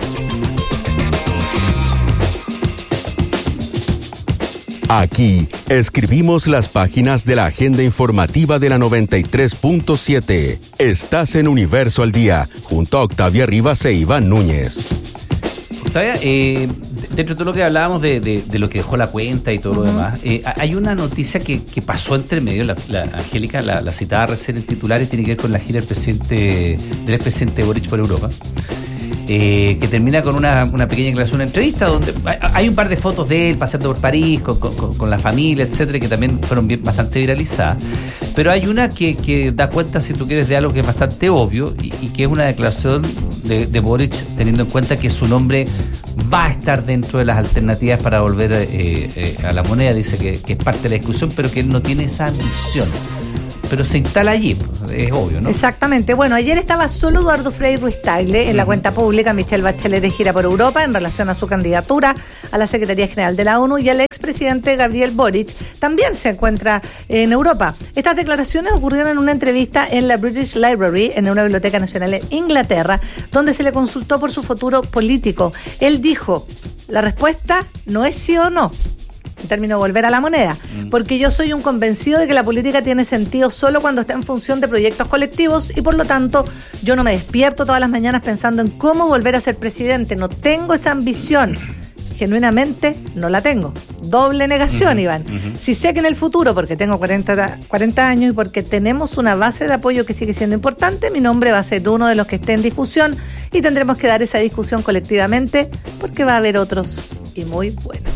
Aquí escribimos las páginas de la agenda informativa de la noventa y tres punto siete. Estás en Universo al Día, junto a Octavia Rivas e Iván Núñez. Octavia, eh, dentro de todo lo que hablábamos de, de, de lo que dejó la cuenta y todo uh-huh. lo demás, eh, hay una noticia que, que pasó entre medio, la, la Angélica la, la citaba recién en titulares, tiene que ver con la gira del presidente del expresidente Boric por Europa. eh, que termina con una, una pequeña declaración, una entrevista donde hay un par de fotos de él paseando por París con, con, con la familia, etcétera, que también fueron bien, bastante viralizadas. Pero hay una que, que da cuenta, si tú quieres, de algo que es bastante obvio y, y que es una declaración de, de Boric, teniendo en cuenta que su nombre va a estar dentro de las alternativas para volver eh, eh, a la moneda. Dice que, que es parte de la discusión, pero que él no tiene esa ambición. Pero se instala allí, es obvio, ¿no? Exactamente. Bueno, ayer estaba solo Eduardo Frei Ruiz Tagle en la cuenta pública. Michelle Bachelet de gira por Europa en relación a su candidatura a la Secretaría General de la ONU, y el expresidente Gabriel Boric también se encuentra en Europa. Estas declaraciones ocurrieron en una entrevista en la British Library, en una biblioteca nacional en Inglaterra, donde se le consultó por su futuro político. Él dijo, la respuesta no es sí o no, en términos de volver a la moneda, porque yo soy un convencido de que la política tiene sentido solo cuando está en función de proyectos colectivos, y por lo tanto yo no me despierto todas las mañanas pensando en cómo volver a ser presidente. No tengo esa ambición, genuinamente no la tengo. Doble negación, uh-huh, Iván. Uh-huh. Si sé que en el futuro, porque tengo cuarenta, cuarenta años y porque tenemos una base de apoyo que sigue siendo importante, mi nombre va a ser uno de los que esté en discusión, y tendremos que dar esa discusión colectivamente, porque va a haber otros y muy buenos.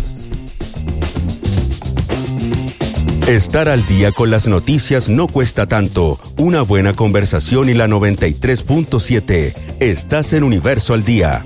Estar al día con las noticias no cuesta tanto. Una buena conversación y la noventa y tres punto siete. Estás en Universo al Día.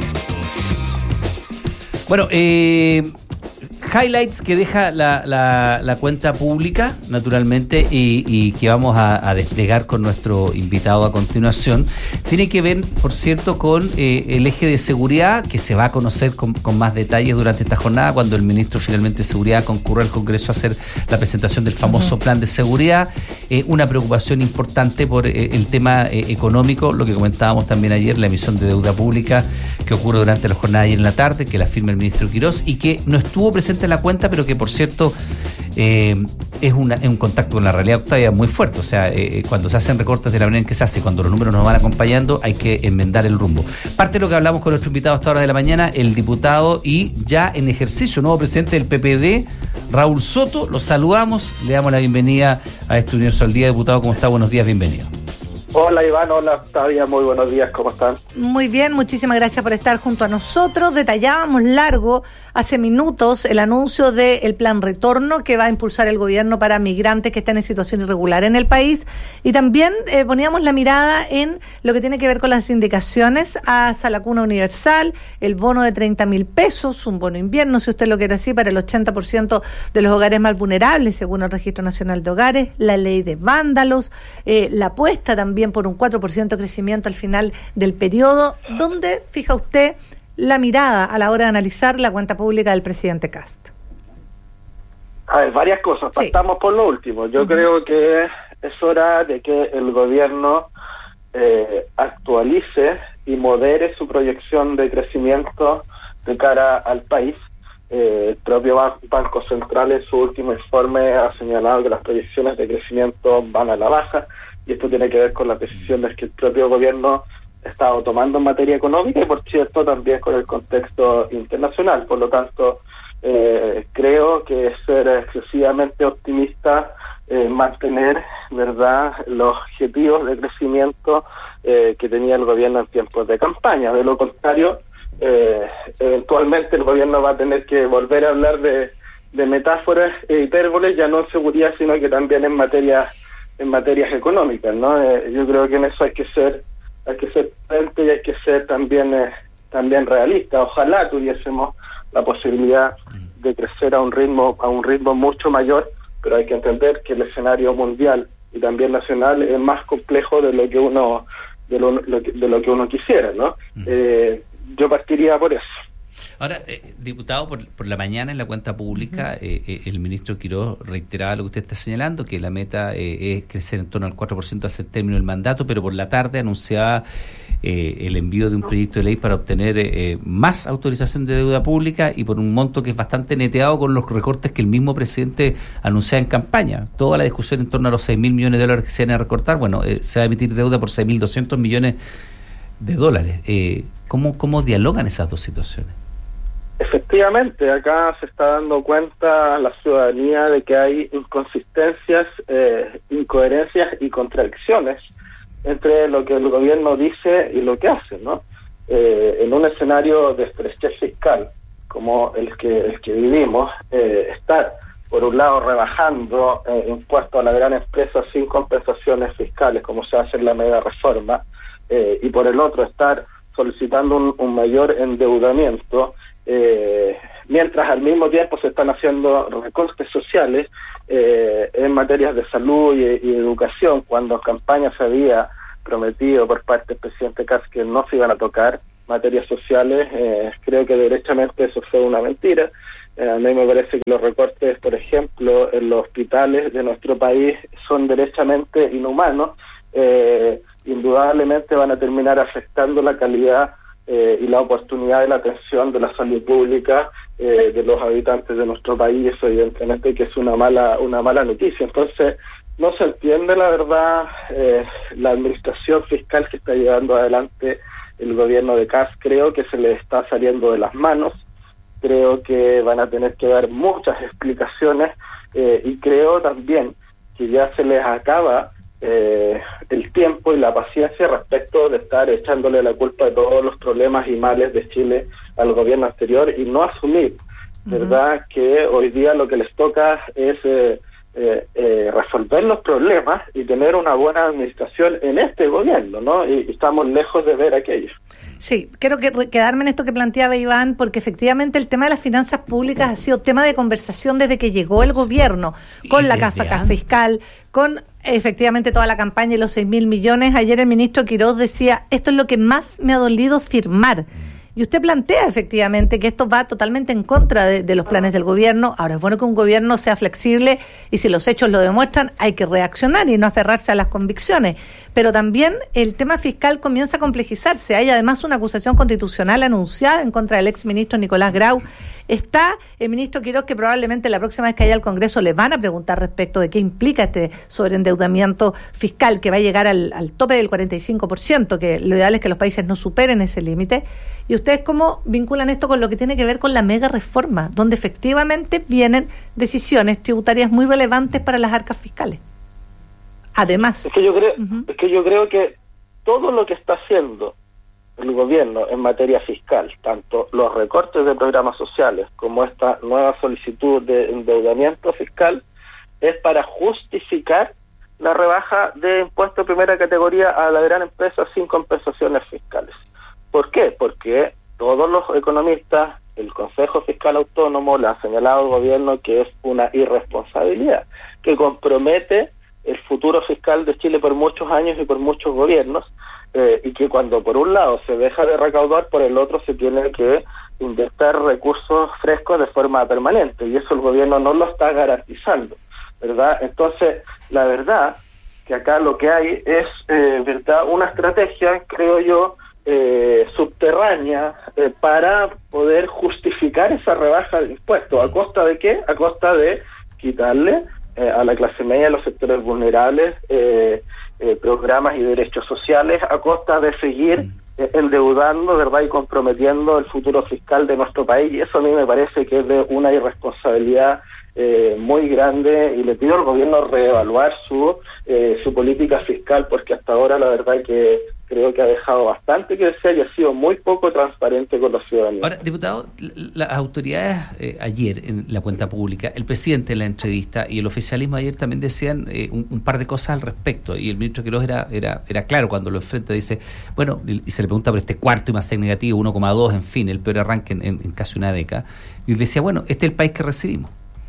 Bueno, eh... highlights que deja la, la, la cuenta pública, naturalmente, y, y que vamos a, a desplegar con nuestro invitado a continuación, tiene que ver, por cierto, con eh, el eje de seguridad, que se va a conocer con, con más detalles durante esta jornada, cuando el ministro finalmente de Seguridad concurra al Congreso a hacer la presentación del famoso uh-huh. plan de seguridad. Eh, una preocupación importante por eh, el tema eh, económico, lo que comentábamos también ayer, la emisión de deuda pública que ocurre durante la jornada ayer en la tarde, que la firma el ministro Quirós y que no estuvo presente en la cuenta, pero que por cierto eh, es, una, es un contacto con la realidad, Octavia, muy fuerte. O sea, eh, cuando se hacen recortes de la manera en que se hace, cuando los números nos van acompañando, hay que enmendar el rumbo. Parte de lo que hablamos con nuestro invitado a esta hora de la mañana, el diputado y ya en ejercicio nuevo presidente del P P D, Raúl Soto. Los saludamos, le damos la bienvenida a este Universo al Día. Diputado, ¿cómo está? Buenos días, bienvenido. Hola Iván, hola Octavia, muy buenos días, ¿cómo están? Muy bien, muchísimas gracias por estar junto a nosotros. Detallábamos largo hace minutos el anuncio del plan retorno que va a impulsar el gobierno para migrantes que están en situación irregular en el país, y también eh, poníamos la mirada en lo que tiene que ver con las indicaciones hacia la cuna universal, el bono de treinta mil pesos, un bono invierno, si usted lo quiere así, para el ochenta por ciento de los hogares más vulnerables, según el Registro Nacional de Hogares, la ley de vándalos, eh, la apuesta también por un cuatro por ciento de crecimiento al final del periodo. ¿Dónde fija usted la mirada a la hora de analizar la cuenta pública del presidente Kast? A ver, varias cosas. Sí. Partamos por lo último. Yo uh-huh. creo que es hora de que el gobierno eh, actualice y modere su proyección de crecimiento de cara al país. Eh, el propio Ban- Banco Central en su último informe ha señalado que las proyecciones de crecimiento van a la baja, y esto tiene que ver con las decisiones que el propio gobierno ha estado tomando en materia económica y, por cierto, también con el contexto internacional. Por lo tanto, eh, creo que es ser excesivamente optimista eh, mantener, ¿verdad?, los objetivos de crecimiento eh, que tenía el gobierno en tiempos de campaña. De lo contrario, eh, eventualmente el gobierno va a tener que volver a hablar de, de metáforas e hipérboles, ya no en seguridad, sino que también en materia en materias económicas, ¿no? Eh, yo creo que en eso hay que ser hay que ser prudente y hay que ser también eh, también realista. Ojalá tuviésemos la posibilidad de crecer a un ritmo a un ritmo mucho mayor, pero hay que entender que el escenario mundial y también nacional es más complejo de lo que uno de lo, lo que, de lo que uno quisiera, ¿no? Eh, yo partiría por eso. Ahora, eh, diputado, por, por la mañana en la cuenta pública, uh-huh. eh, eh, el ministro Quirós reiteraba lo que usted está señalando, que la meta eh, es crecer en torno al cuatro por ciento hasta el término del mandato, pero por la tarde anunciaba eh, el envío de un proyecto de ley para obtener eh, más autorización de deuda pública y por un monto que es bastante neteado con los recortes que el mismo presidente anunciaba en campaña. Toda la discusión en torno a los seis mil millones de dólares que se van a recortar, bueno, eh, se va a emitir deuda por seis mil doscientos millones de dólares. Eh, ¿cómo, ¿Cómo dialogan esas dos situaciones? Efectivamente, acá se está dando cuenta la ciudadanía de que hay inconsistencias, eh, incoherencias y contradicciones entre lo que el gobierno dice y lo que hace, ¿no? eh, en un escenario de estrés fiscal como el que, el que vivimos, eh, estar por un lado rebajando eh, impuestos a la gran empresa sin compensaciones fiscales, como se hace en la mega reforma, eh, y por el otro estar solicitando un, un mayor endeudamiento, eh, mientras al mismo tiempo se están haciendo recortes sociales eh, en materias de salud y, y educación, cuando en campaña se había prometido por parte del presidente Kast que no se iban a tocar materias sociales. Eh, creo que derechamente eso fue una mentira. Eh, a mí me parece que los recortes, por ejemplo, en los hospitales de nuestro país son derechamente inhumanos. Eh, indudablemente van a terminar afectando la calidad eh, y la oportunidad de la atención de la salud pública eh, de los habitantes de nuestro país. Eso evidentemente que es una mala una mala noticia. Entonces no se entiende la verdad eh, la administración fiscal que está llevando adelante el gobierno de Kast. Creo que se le está saliendo de las manos. Creo que van a tener que dar muchas explicaciones eh, y creo también que ya se les acaba eh, el tiempo y la paciencia respecto de estar echándole la culpa de todos los problemas y males de Chile al gobierno anterior y no asumir, ¿verdad?, uh-huh. que hoy día lo que les toca es eh, eh, eh, resolver los problemas y tener una buena administración en este gobierno, ¿no? Y, y estamos lejos de ver aquello. Sí, quiero que, quedarme en esto que planteaba Iván, porque efectivamente el tema de las finanzas públicas ha sido tema de conversación desde que llegó el gobierno, con la caja fiscal, con efectivamente toda la campaña y los seis mil millones. Ayer el ministro Quiroz decía, esto es lo que más me ha dolido firmar. Y usted plantea efectivamente que esto va totalmente en contra de, de los planes del gobierno. Ahora, es bueno que un gobierno sea flexible y si los hechos lo demuestran, hay que reaccionar y no aferrarse a las convicciones. Pero también el tema fiscal comienza a complejizarse. Hay además una acusación constitucional anunciada en contra del exministro Nicolás Grau. Está el ministro Quiroz, que probablemente la próxima vez que haya al Congreso le van a preguntar respecto de qué implica este sobreendeudamiento fiscal que va a llegar al, al tope del cuarenta y cinco por ciento, que lo ideal es que los países no superen ese límite. ¿Y ustedes cómo vinculan esto con lo que tiene que ver con la mega reforma, donde efectivamente vienen decisiones tributarias muy relevantes para las arcas fiscales? Además, es que yo creo, uh-huh. es que yo creo que todo lo que está haciendo el gobierno en materia fiscal, tanto los recortes de programas sociales como esta nueva solicitud de endeudamiento fiscal, es para justificar la rebaja de impuesto de primera categoría a la gran empresa sin compensaciones fiscales. ¿Por qué? Porque todos los economistas, el Consejo Fiscal Autónomo, le han señalado al gobierno que es una irresponsabilidad, que compromete el futuro fiscal de Chile por muchos años y por muchos gobiernos, eh, y que cuando por un lado se deja de recaudar, por el otro se tiene que inyectar recursos frescos de forma permanente, y eso el gobierno no lo está garantizando, ¿verdad? Entonces, la verdad que acá lo que hay es, eh, ¿verdad?, una estrategia, creo yo, eh, subterránea eh, para poder justificar esa rebaja de impuestos. ¿A costa de qué? A costa de quitarle eh, a la clase media, a los sectores vulnerables, eh, eh, programas y derechos sociales, a costa de seguir eh, endeudando, ¿verdad?, y comprometiendo el futuro fiscal de nuestro país. Y eso a mí me parece que es de una irresponsabilidad eh, muy grande, y le pido al gobierno reevaluar su eh, su política fiscal, porque hasta ahora la verdad que creo que ha dejado bastante que desear y ha sido muy poco transparente con los ciudadanos. Ahora, diputado, las autoridades eh, ayer en la cuenta pública, el presidente en la entrevista y el oficialismo ayer también decían eh, un, un par de cosas al respecto, y el ministro Quiroz era, era, era claro cuando lo enfrenta, dice, bueno, y se le pregunta por este cuarto y más negativo, uno coma dos, en fin, el peor arranque en, en, en casi una década, y él decía, bueno, este es el país que recibimos.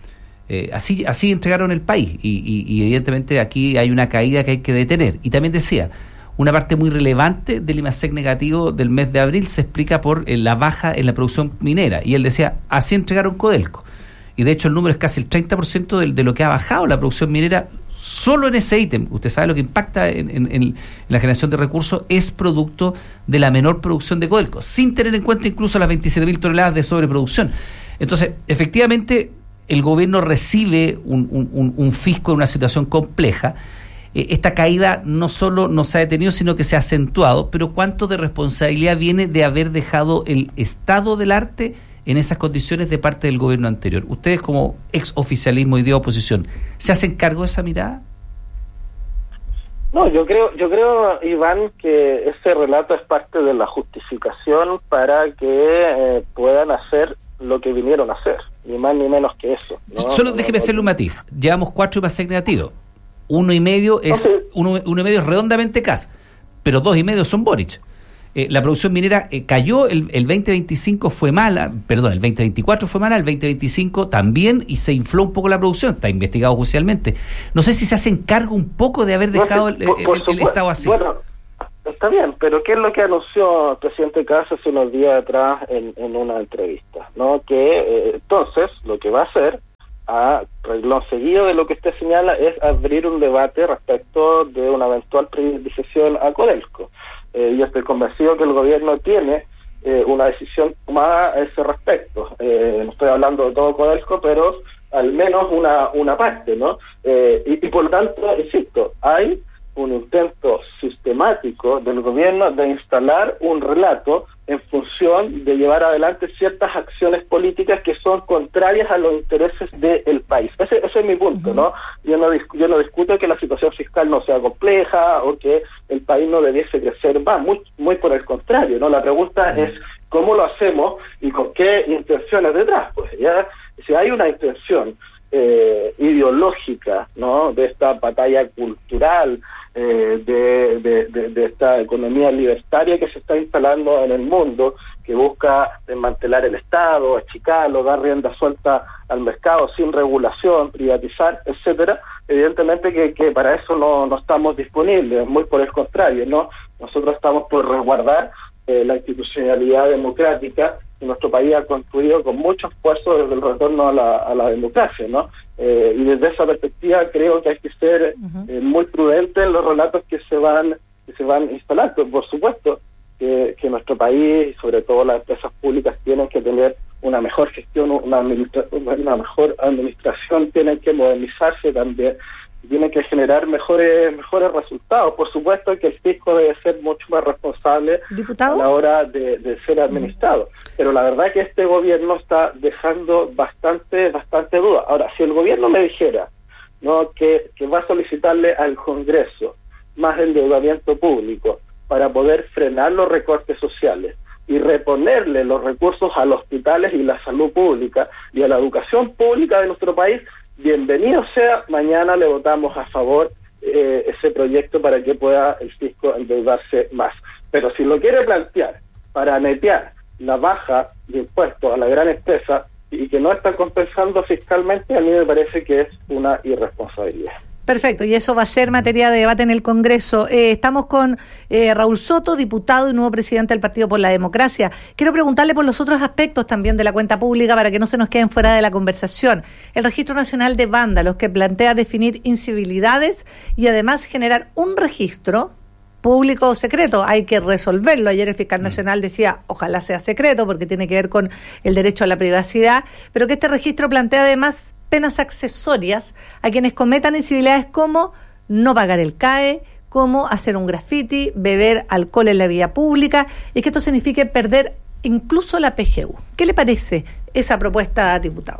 Eh, así así entregaron el país y, y, y evidentemente aquí hay una caída que hay que detener. Y también decía, una parte muy relevante del IMASEC negativo del mes de abril se explica por eh, la baja en la producción minera, y él decía, así entregaron Codelco, y de hecho el número es casi el treinta por ciento de, de lo que ha bajado la producción minera solo en ese ítem. Usted sabe lo que impacta en, en, en la generación de recursos es producto de la menor producción de Codelco, sin tener en cuenta incluso las veintisiete mil toneladas de sobreproducción. Entonces, efectivamente, el gobierno recibe un, un, un fisco en una situación compleja. Eh, esta caída no solo no se ha detenido, sino que se ha acentuado, pero ¿cuánto de responsabilidad viene de haber dejado el estado del arte en esas condiciones de parte del gobierno anterior? Ustedes, como ex oficialismo y de oposición, ¿se hacen cargo de esa mirada? No, yo creo, yo creo, Iván, que ese relato es parte de la justificación para que eh, puedan hacer lo que vinieron a hacer, ni más ni menos que eso, ¿no? Solo no, déjeme no, hacerle un matiz. Llevamos cuatro para ser negativo. Uno y medio es okay. uno, uno y medio es redondamente Kast, pero dos y medio son Boric. Eh, la producción minera eh, cayó, el, el veinte veinticinco fue mala, perdón, el veinte veinticuatro fue mala, el veinte veinticinco también, y se infló un poco la producción, está investigado judicialmente. No sé si se hacen cargo un poco de haber dejado no, sí, el, por, por el, el estado así. Bueno, está bien, pero ¿qué es lo que anunció el presidente Kast hace unos días atrás en, en una entrevista? ¿No? Que eh, entonces lo que va a hacer, a renglón seguido de lo que usted señala, es abrir un debate respecto de una eventual privatización a Codelco. Eh, yo estoy convencido que el gobierno tiene eh, una decisión tomada a ese respecto. Eh, no estoy hablando de todo Codelco, pero al menos una una parte, ¿no? Eh, y, y por lo tanto, insisto, hay un intento sistemático del gobierno de instalar un relato en función de llevar adelante ciertas acciones políticas que son contrarias a los intereses del país. Ese, ese es mi punto, ¿no? Yo no yo no discuto que la situación fiscal no sea compleja o que el país no debiese crecer más, muy, muy por el contrario, ¿no? La pregunta es cómo lo hacemos y con qué intenciones detrás. Pues ya, si hay una intención eh, ideológica, ¿no?, de esta batalla cultural, eh, de, de, de, de esta economía libertaria que se está instalando en el mundo, que busca desmantelar el Estado, achicarlo, dar rienda suelta al mercado sin regulación, privatizar, etcétera, evidentemente que, que para eso no, no estamos disponibles, muy por el contrario, ¿no? Nosotros estamos por resguardar eh, la institucionalidad democrática que nuestro país ha construido con mucho esfuerzo desde el retorno a la, a la democracia, ¿no? Eh, y desde esa perspectiva creo que hay que ser uh-huh. eh, muy prudente en los relatos que se van que se van instalando. Por supuesto que, que nuestro país y sobre todo las empresas públicas tienen que tener una mejor gestión, una, administra- una mejor administración, tienen que modernizarse también, tienen que generar mejores mejores resultados. Por supuesto que el fisco debe ser mucho más responsable ¿Diputado? a la hora de, de ser administrado. Uh-huh. Pero la verdad que este gobierno está dejando bastante bastante duda. Ahora, si el gobierno me dijera, no, que, que va a solicitarle al Congreso más endeudamiento público para poder frenar los recortes sociales y reponerle los recursos a los hospitales y la salud pública y a la educación pública de nuestro país, bienvenido sea, mañana le votamos a favor eh, ese proyecto para que pueda el fisco endeudarse más. Pero si lo quiere plantear para netear la baja de impuestos a la gran empresa y que no está compensando fiscalmente, a mí me parece que es una irresponsabilidad. Perfecto, y eso va a ser materia de debate en el Congreso. Eh, estamos con eh, Raúl Soto, diputado y nuevo presidente del Partido por la Democracia. Quiero preguntarle por los otros aspectos también de la cuenta pública para que no se nos queden fuera de la conversación. El Registro Nacional de Vándalos, que plantea definir incivilidades y además generar un registro público o secreto. Hay que resolverlo. Ayer el fiscal nacional decía, ojalá sea secreto porque tiene que ver con el derecho a la privacidad, pero que este registro plantea además penas accesorias a quienes cometan incivilidades como no pagar el C A E, como hacer un graffiti, beber alcohol en la vía pública, y que esto signifique perder incluso la P G U. ¿Qué le parece esa propuesta, diputado?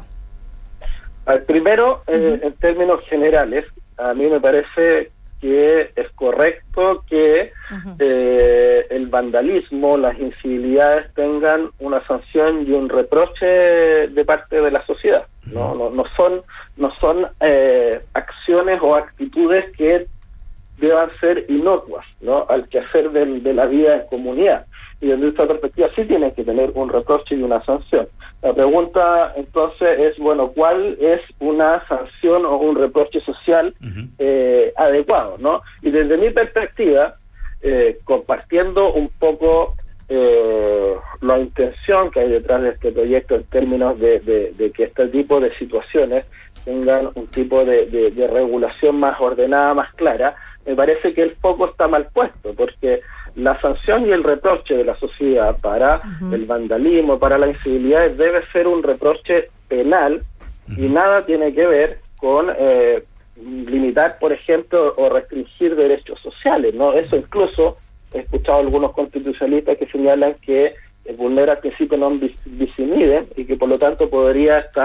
Primero, uh-huh. eh, en términos generales, a mí me parece que es correcto que uh-huh. eh, el vandalismo, las incivilidades tengan una sanción y un reproche de parte de la sociedad. No, no, no son, no son eh, acciones o actitudes que deban ser inocuas, ¿no?, al quehacer de, de la vida en comunidad. Y desde esta perspectiva sí tienen que tener un reproche y una sanción. La pregunta entonces es, bueno, ¿cuál es una sanción o un reproche social uh-huh. eh, adecuado, ¿no? Y desde mi perspectiva, eh, compartiendo un poco eh, la intención que hay detrás de este proyecto en términos de, de, de que este tipo de situaciones tengan un tipo de, de, de regulación más ordenada, más clara, me parece que el foco está mal puesto, porque la sanción y el reproche de la sociedad para uh-huh. el vandalismo, para la incivilidad, debe ser un reproche penal uh-huh. y nada tiene que ver con eh, limitar, por ejemplo, o restringir derechos sociales, ¿no? Eso incluso he escuchado a algunos constitucionalistas que señalan que vulnera el principio non bis in idem y que por lo tanto podría estar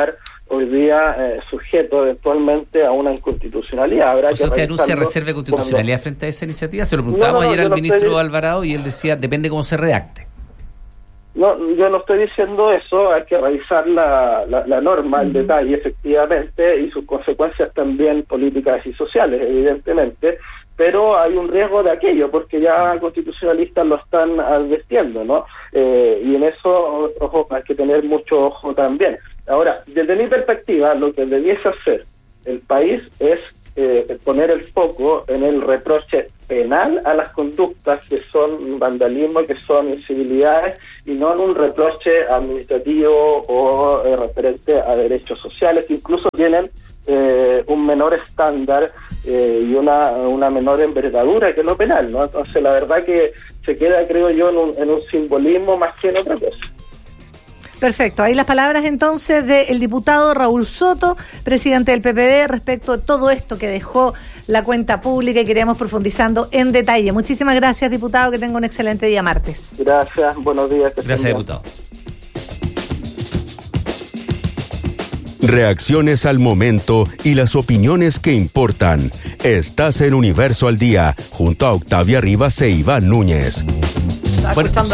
hoy día eh, sujeto eventualmente a una inconstitucionalidad. Habrá o sea, que ¿usted anuncia revisarlo reserva de constitucionalidad cuando... frente a esa iniciativa? Se lo preguntábamos no, no, ayer al no ministro estoy... Alvarado y él decía, depende cómo se redacte. No, yo no estoy diciendo eso, hay que revisar la, la, la norma en uh-huh. detalle, efectivamente, y sus consecuencias también políticas y sociales, evidentemente, pero hay un riesgo de aquello, porque ya constitucionalistas lo están advirtiendo, ¿no? Eh, y en eso, ojo, hay que tener mucho ojo también. Ahora, desde mi perspectiva, lo que debiese hacer el país es eh, poner el foco en el reproche penal a las conductas que son vandalismo, que son incivilidades, y no en un reproche administrativo o eh, referente a derechos sociales, que incluso tienen eh, un menor estándar eh, y una, una menor envergadura que lo penal, ¿no? Entonces, la verdad que se queda, creo yo, en un, en un simbolismo más que en otra cosa. Perfecto, ahí las palabras entonces del diputado Raúl Soto, presidente del P P D, respecto a todo esto que dejó la cuenta pública y queríamos profundizando en detalle. Muchísimas gracias, diputado, que tenga un excelente día martes. Gracias, buenos días. Gracias, diputado. Reacciones al momento y las opiniones que importan. Estás en Universo al Día, junto a Octavia Rivas e Iván Núñez. Estaba bueno, escuchando...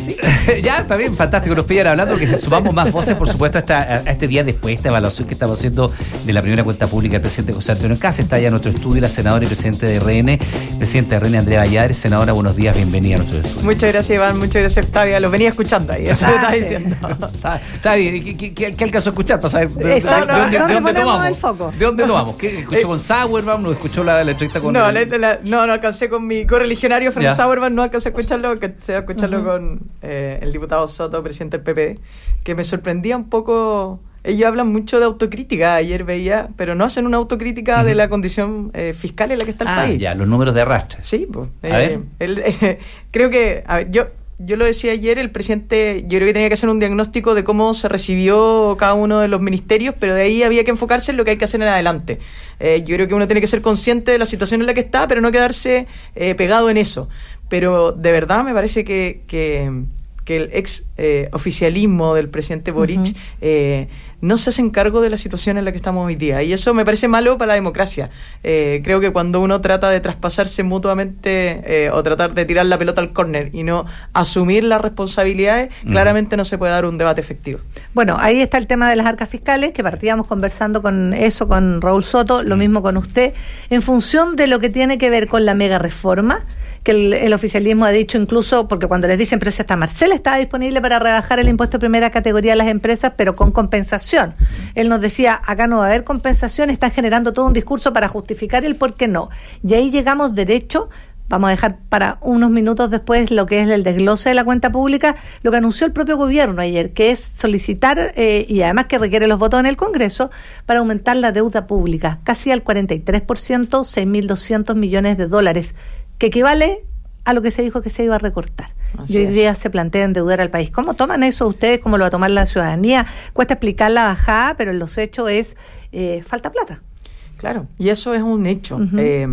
Ya, está bien, fantástico, nos pillan hablando, porque sumamos más voces, por supuesto, a, esta, a este día después, esta evaluación que estamos haciendo de la primera cuenta pública del presidente José Antonio Kast. Está ya en nuestro estudio la senadora y presidente de R N, presidente de R N, Andrea Valladares. Senadora, buenos días, bienvenida a nuestro estudio. Muchas gracias, Iván, muchas gracias, Octavia, los venía escuchando ahí, eso ah, estaba sí. diciendo. Está, está bien, ¿qué, qué, qué alcanzó a escuchar para saber de, de, Exacto, de, de, de, ¿dónde, de dónde tomamos? El foco? ¿De dónde tomamos? ¿Qué escuchó con Sauerbaum? ¿No escuchó la, la entrevista con...? No, el... la, la, no, no alcancé con mi correligionario, Frank Sauerbaum, no alcancé a escucharlo, alcancé a escucharlo uh-huh. con eh, el diputado Soto, presidente del P P D, que me sorprendía un poco. Ellos hablan mucho de autocrítica, ayer veía, pero no hacen una autocrítica uh-huh. de la condición eh, fiscal en la que está el ah, país. Ya, los números de arrastre. Sí, pues. A Eh, ver. El, eh, creo que, a ver, yo yo lo decía ayer, el presidente, yo creo que tenía que hacer un diagnóstico de cómo se recibió cada uno de los ministerios, pero de ahí había que enfocarse en lo que hay que hacer en adelante. Eh, yo creo que uno tiene que ser consciente de la situación en la que está, pero no quedarse eh, pegado en eso. Pero de verdad me parece que... que que el ex eh, oficialismo del presidente Boric uh-huh. eh, no se hacen cargo de la situación en la que estamos hoy día, y eso me parece malo para la democracia. Eh, creo que cuando uno trata de traspasarse mutuamente eh, o tratar de tirar la pelota al córner y no asumir las responsabilidades, uh-huh. claramente no se puede dar un debate efectivo. Bueno, ahí está el tema de las arcas fiscales, que partíamos conversando con eso, con Raúl Soto, lo uh-huh. mismo con usted, en función de lo que tiene que ver con la mega reforma, que el, el oficialismo ha dicho incluso, porque cuando les dicen, pero si hasta Marcel estaba disponible para rebajar el impuesto de primera categoría a las empresas, pero con compensación. Él nos decía, acá no va a haber compensación, están generando todo un discurso para justificar el por qué no. Y ahí llegamos derecho, vamos a dejar para unos minutos después lo que es el desglose de la cuenta pública, lo que anunció el propio gobierno ayer, que es solicitar, eh, y además que requiere los votos en el Congreso, para aumentar la deuda pública, casi al cuarenta y tres por ciento, seis mil doscientos millones de dólares, que equivale a lo que se dijo que se iba a recortar. Así y hoy es. día se plantea endeudar al país. ¿Cómo toman eso ustedes? ¿Cómo lo va a tomar la ciudadanía? Cuesta explicar la bajada, pero en los hechos es eh, falta plata. Claro, y eso es un hecho. Uh-huh. Eh,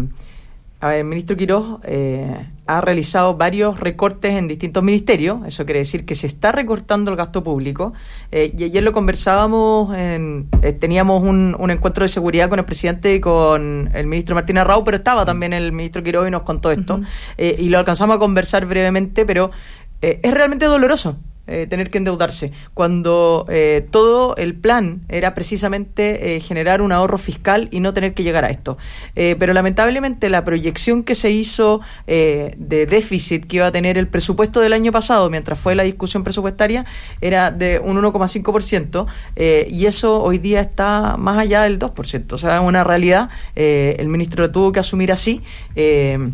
a ver, el ministro Quirós eh, ha realizado varios recortes en distintos ministerios. Eso quiere decir que se está recortando el gasto público. Eh, y ayer lo conversábamos, en, eh, teníamos un, un encuentro de seguridad con el presidente y con el ministro Martín Arrau, pero estaba también el ministro Quirós y nos contó esto. Uh-huh. Eh, y lo alcanzamos a conversar brevemente, pero eh, es realmente doloroso. Eh, tener que endeudarse, cuando eh, todo el plan era precisamente eh, generar un ahorro fiscal y no tener que llegar a esto. Eh, pero lamentablemente la proyección que se hizo eh, de déficit que iba a tener el presupuesto del año pasado, mientras fue la discusión presupuestaria, era de un uno coma cinco por ciento, eh, y eso hoy día está más allá del dos por ciento. O sea, es una realidad. Eh, el ministro lo tuvo que asumir así. Eh,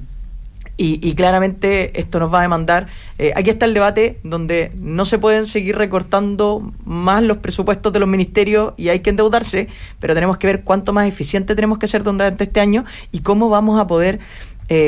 Y, y claramente esto nos va a demandar. Eh, aquí está el debate donde no se pueden seguir recortando más los presupuestos de los ministerios y hay que endeudarse, pero tenemos que ver cuánto más eficiente tenemos que ser durante este año y cómo vamos a poder eh,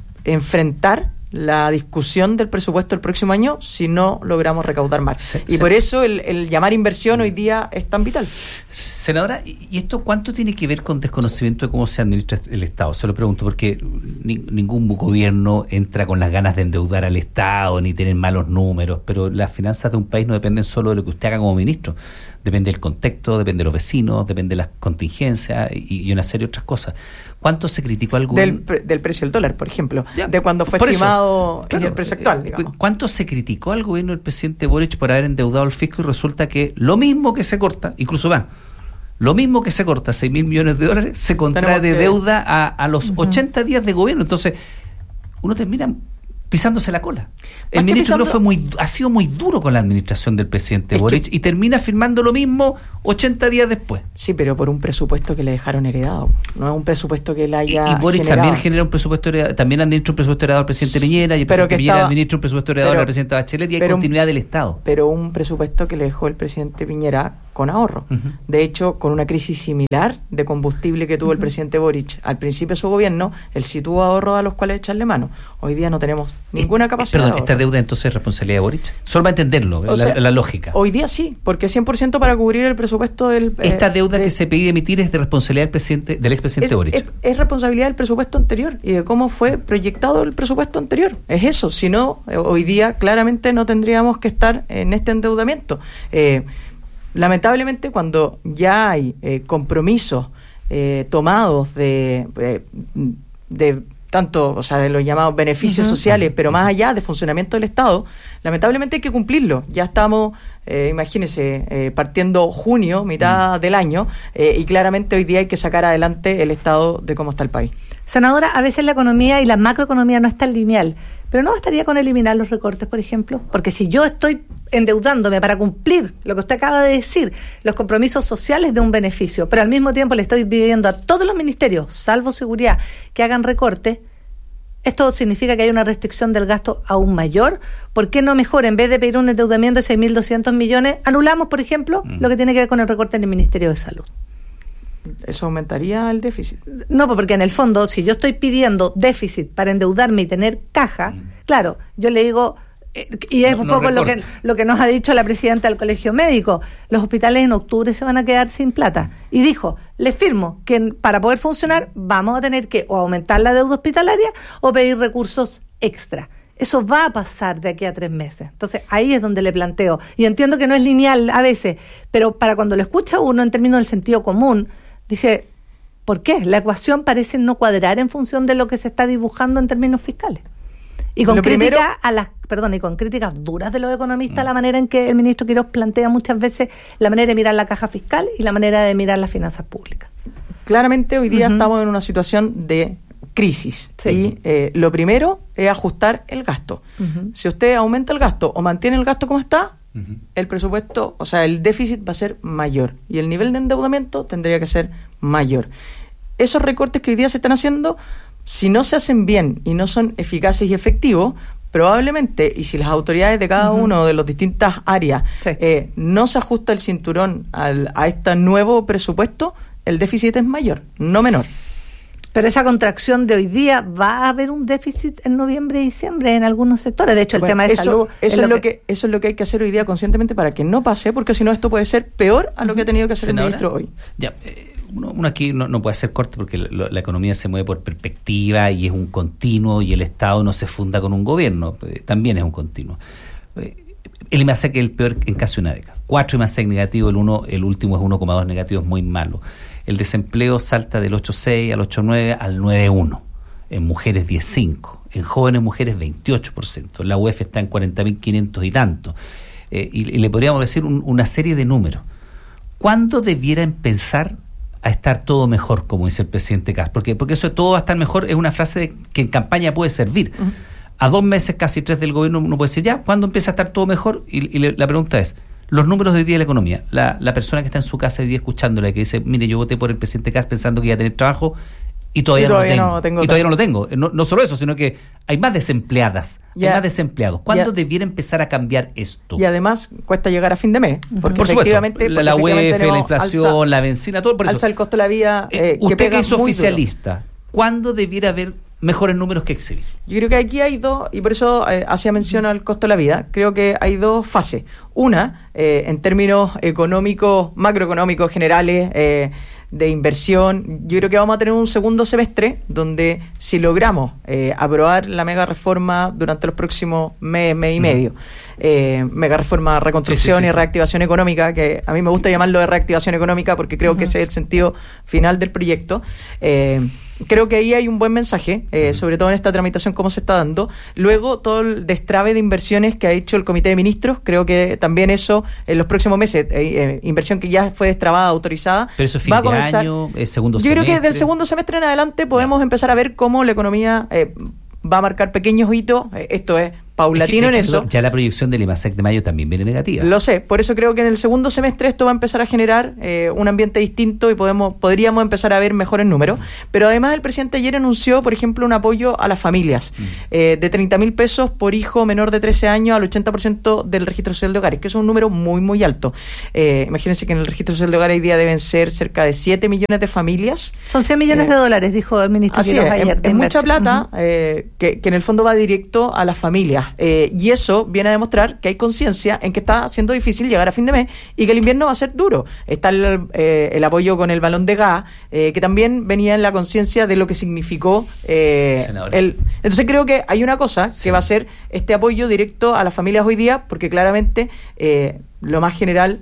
enfrentar la discusión del presupuesto del próximo año si no logramos recaudar más. Sí, y sí. por eso el, el llamar inversión hoy día es tan vital. Senadora, ¿y esto cuánto tiene que ver con desconocimiento de cómo se administra el Estado? Se lo pregunto porque ni, ningún gobierno entra con las ganas de endeudar al Estado ni tener malos números, pero las finanzas de un país no dependen solo de lo que usted haga como ministro, Depende del contexto, depende de los vecinos, depende de las contingencias y, y una serie de otras cosas. ¿Cuánto se criticó al gobierno? Del, del precio del dólar, por ejemplo, ya, de cuando fue estimado eso, claro, y el precio actual, digamos. ¿Cuánto se criticó al gobierno del presidente Boric por haber endeudado al fisco? Y resulta que lo mismo que se corta, incluso va, lo mismo que se corta, seis mil millones de dólares, se contrae de que... deuda a, a los uh-huh. ochenta días de gobierno. Entonces, uno termina pisándose la cola. El ministro pisando... fue muy, ha sido muy duro con la administración del presidente es Boric que... y termina firmando lo mismo ochenta días después. Sí, pero por un presupuesto que le dejaron heredado, no es un presupuesto que le haya y, y Boric generado. También genera un presupuesto heredado, también han dicho un presupuesto heredado al presidente Piñera y el pero presidente Piñera estaba... administra un presupuesto heredado pero, al presidente Bachelet y hay pero, continuidad del Estado. Pero un presupuesto que le dejó el presidente Piñera con ahorro. Uh-huh. De hecho, con una crisis similar de combustible que tuvo uh-huh. el presidente Boric al principio de su gobierno, él sí tuvo ahorros a los cuales echarle mano. Hoy día no tenemos ninguna capacidad. Perdón, ¿esta deuda entonces es responsabilidad de Boric? Solo para entenderlo, la, sea, la lógica. Hoy día sí, porque cien por ciento para cubrir el presupuesto del... Esta deuda eh, de, que se pedía emitir es de responsabilidad del presidente, del expresidente es, Boric. Es, es responsabilidad del presupuesto anterior y de cómo fue proyectado el presupuesto anterior. Es eso, si no, hoy día claramente no tendríamos que estar en este endeudamiento. Eh, lamentablemente, cuando ya hay eh, compromisos eh, tomados de... de, de tanto, o sea, de los llamados beneficios uh-huh. sociales, pero más allá de funcionamiento del Estado, lamentablemente hay que cumplirlo. Ya estamos, eh, imagínense, eh, partiendo junio, mitad uh-huh. del año, eh, y claramente hoy día hay que sacar adelante el estado de cómo está el país. Senadora, a veces la economía y la macroeconomía no es tan lineal, pero ¿no bastaría con eliminar los recortes, por ejemplo? Porque si yo estoy endeudándome para cumplir lo que usted acaba de decir, los compromisos sociales de un beneficio, pero al mismo tiempo le estoy pidiendo a todos los ministerios, salvo seguridad, que hagan recortes, ¿esto significa que hay una restricción del gasto aún mayor? ¿Por qué no mejor, en vez de pedir un endeudamiento de seis mil doscientos millones, anulamos, por ejemplo, mm. lo que tiene que ver con el recorte en el Ministerio de Salud? ¿Eso aumentaría el déficit? No, porque en el fondo, si yo estoy pidiendo déficit para endeudarme y tener caja, mm. claro, yo le digo, eh, y es no, un poco no lo que lo que nos ha dicho la presidenta del Colegio Médico, los hospitales en octubre se van a quedar sin plata. Y dijo, les firmo que para poder funcionar vamos a tener que o aumentar la deuda hospitalaria o pedir recursos extra. Eso va a pasar de aquí a tres meses. Entonces, ahí es donde le planteo. Y entiendo que no es lineal a veces, pero para cuando lo escucha uno en términos del sentido común, dice, ¿por qué? La ecuación parece no cuadrar en función de lo que se está dibujando en términos fiscales. Y con críticas a las, perdón, y con críticas duras de los economistas, mm. la manera en que el ministro Quirós plantea muchas veces la manera de mirar la caja fiscal y la manera de mirar las finanzas públicas. Claramente hoy día uh-huh. estamos en una situación de crisis. Sí. Y eh, lo primero es ajustar el gasto. Uh-huh. Si usted aumenta el gasto o mantiene el gasto como está, uh-huh. el presupuesto, o sea, el déficit va a ser mayor y el nivel de endeudamiento tendría que ser mayor. Esos recortes que hoy día se están haciendo, si no se hacen bien y no son eficaces y efectivos, probablemente, y si las autoridades de cada uh-huh. uno de las distintas áreas sí. eh, no se ajusta el cinturón al, a este nuevo presupuesto, el déficit es mayor, no menor. Pero esa contracción de hoy día, ¿va a haber un déficit en noviembre y diciembre en algunos sectores? De hecho, el bueno, tema de eso, salud... Eso es, lo que, que, eso es lo que hay que hacer hoy día conscientemente para que no pase, porque si no esto puede ser peor a lo que ha tenido que hacer Senadora, el ministro hoy. Ya, eh, uno, uno aquí no, no puede hacer corte porque la, la economía se mueve por perspectiva y es un continuo y el Estado no se funda con un gobierno, eh, también es un continuo. Eh, el I M A S E C es el peor en casi una década. Cuatro I M A S E C negativo, el, uno, el último es uno coma dos negativo, es muy malo. El desempleo salta del ocho coma seis al ocho coma nueve al nueve coma uno. En mujeres diez coma cinco. En jóvenes mujeres veintiocho por ciento. La U E F está en cuarenta mil quinientos y tanto. Eh, y, y le podríamos decir un, una serie de números. ¿Cuándo debieran pensar a estar todo mejor, como dice el presidente Kast? Porque, porque eso de todo va a estar mejor es una frase de, que en campaña puede servir. Uh-huh. A dos meses, casi tres del gobierno, uno puede decir, ya, ¿cuándo empieza a estar todo mejor? Y, y le, la pregunta es, los números de hoy día de la economía, la, la persona que está en su casa hoy día escuchándola, que dice, mire, yo voté por el presidente Kast pensando que iba a tener trabajo y todavía, y todavía no lo tengo, no tengo y todavía no lo tengo, no, no solo eso, sino que hay más desempleadas, ya, hay más desempleados. ¿Cuándo ya. debiera empezar a cambiar esto? Y además cuesta llegar a fin de mes, porque por efectivamente supuesto, la, porque la U E F, la alza, inflación, la benzina, todo por eso. Alza el costo de la vida. Eh, eh, usted que, que es oficialista, ¿cuándo debiera haber mejores números que exhibir? Yo creo que aquí hay dos, y por eso eh, hacía mención al costo de la vida, creo que hay dos fases. Una, eh, en términos económicos, macroeconómicos generales, eh, de inversión. Yo creo que vamos a tener un segundo semestre donde si logramos eh, aprobar la mega reforma durante los próximos mes, mes y medio, eh, mega reforma, reconstrucción sí, sí, sí, y reactivación económica, que a mí me gusta llamarlo de reactivación económica porque creo uh-huh. que ese es el sentido final del proyecto. Eh, Creo que ahí hay un buen mensaje, eh, sobre todo en esta tramitación cómo se está dando. Luego, todo el destrave de inversiones que ha hecho el Comité de Ministros, creo que también eso en los próximos meses, eh, eh, inversión que ya fue destrabada, autorizada, pero eso fin va a de comenzar. Año, el segundo Yo semestre. creo que del segundo semestre en adelante podemos yeah. empezar a ver cómo la economía eh, va a marcar pequeños hitos. Eh, esto es paulatino es que, en eso. Ya la proyección del IMASEC de mayo también viene negativa. Lo sé, por eso creo que en el segundo semestre esto va a empezar a generar eh, un ambiente distinto y podemos podríamos empezar a ver mejores números. Pero además el presidente ayer anunció, por ejemplo, un apoyo a las familias mm. eh, de treinta mil pesos por hijo menor de trece años al ochenta por ciento del registro social de hogares, que es un número muy, muy alto. Eh, imagínense que en el registro social de hogares hoy día deben ser cerca de siete millones de familias. Son cien millones eh, de dólares, dijo el ministro Quiroz ayer. Es, es mucha plata uh-huh. eh, que, que en el fondo va directo a las familias. Eh, y eso Eso viene a demostrar que hay conciencia en que está siendo difícil llegar a fin de mes y que el invierno va a ser duro. Está el, eh, el apoyo con el balón de gas, eh, que también venía en la conciencia de lo que significó eh, el... Entonces creo que hay una cosa sí. que va a ser este apoyo directo a las familias hoy día, porque claramente eh, lo más general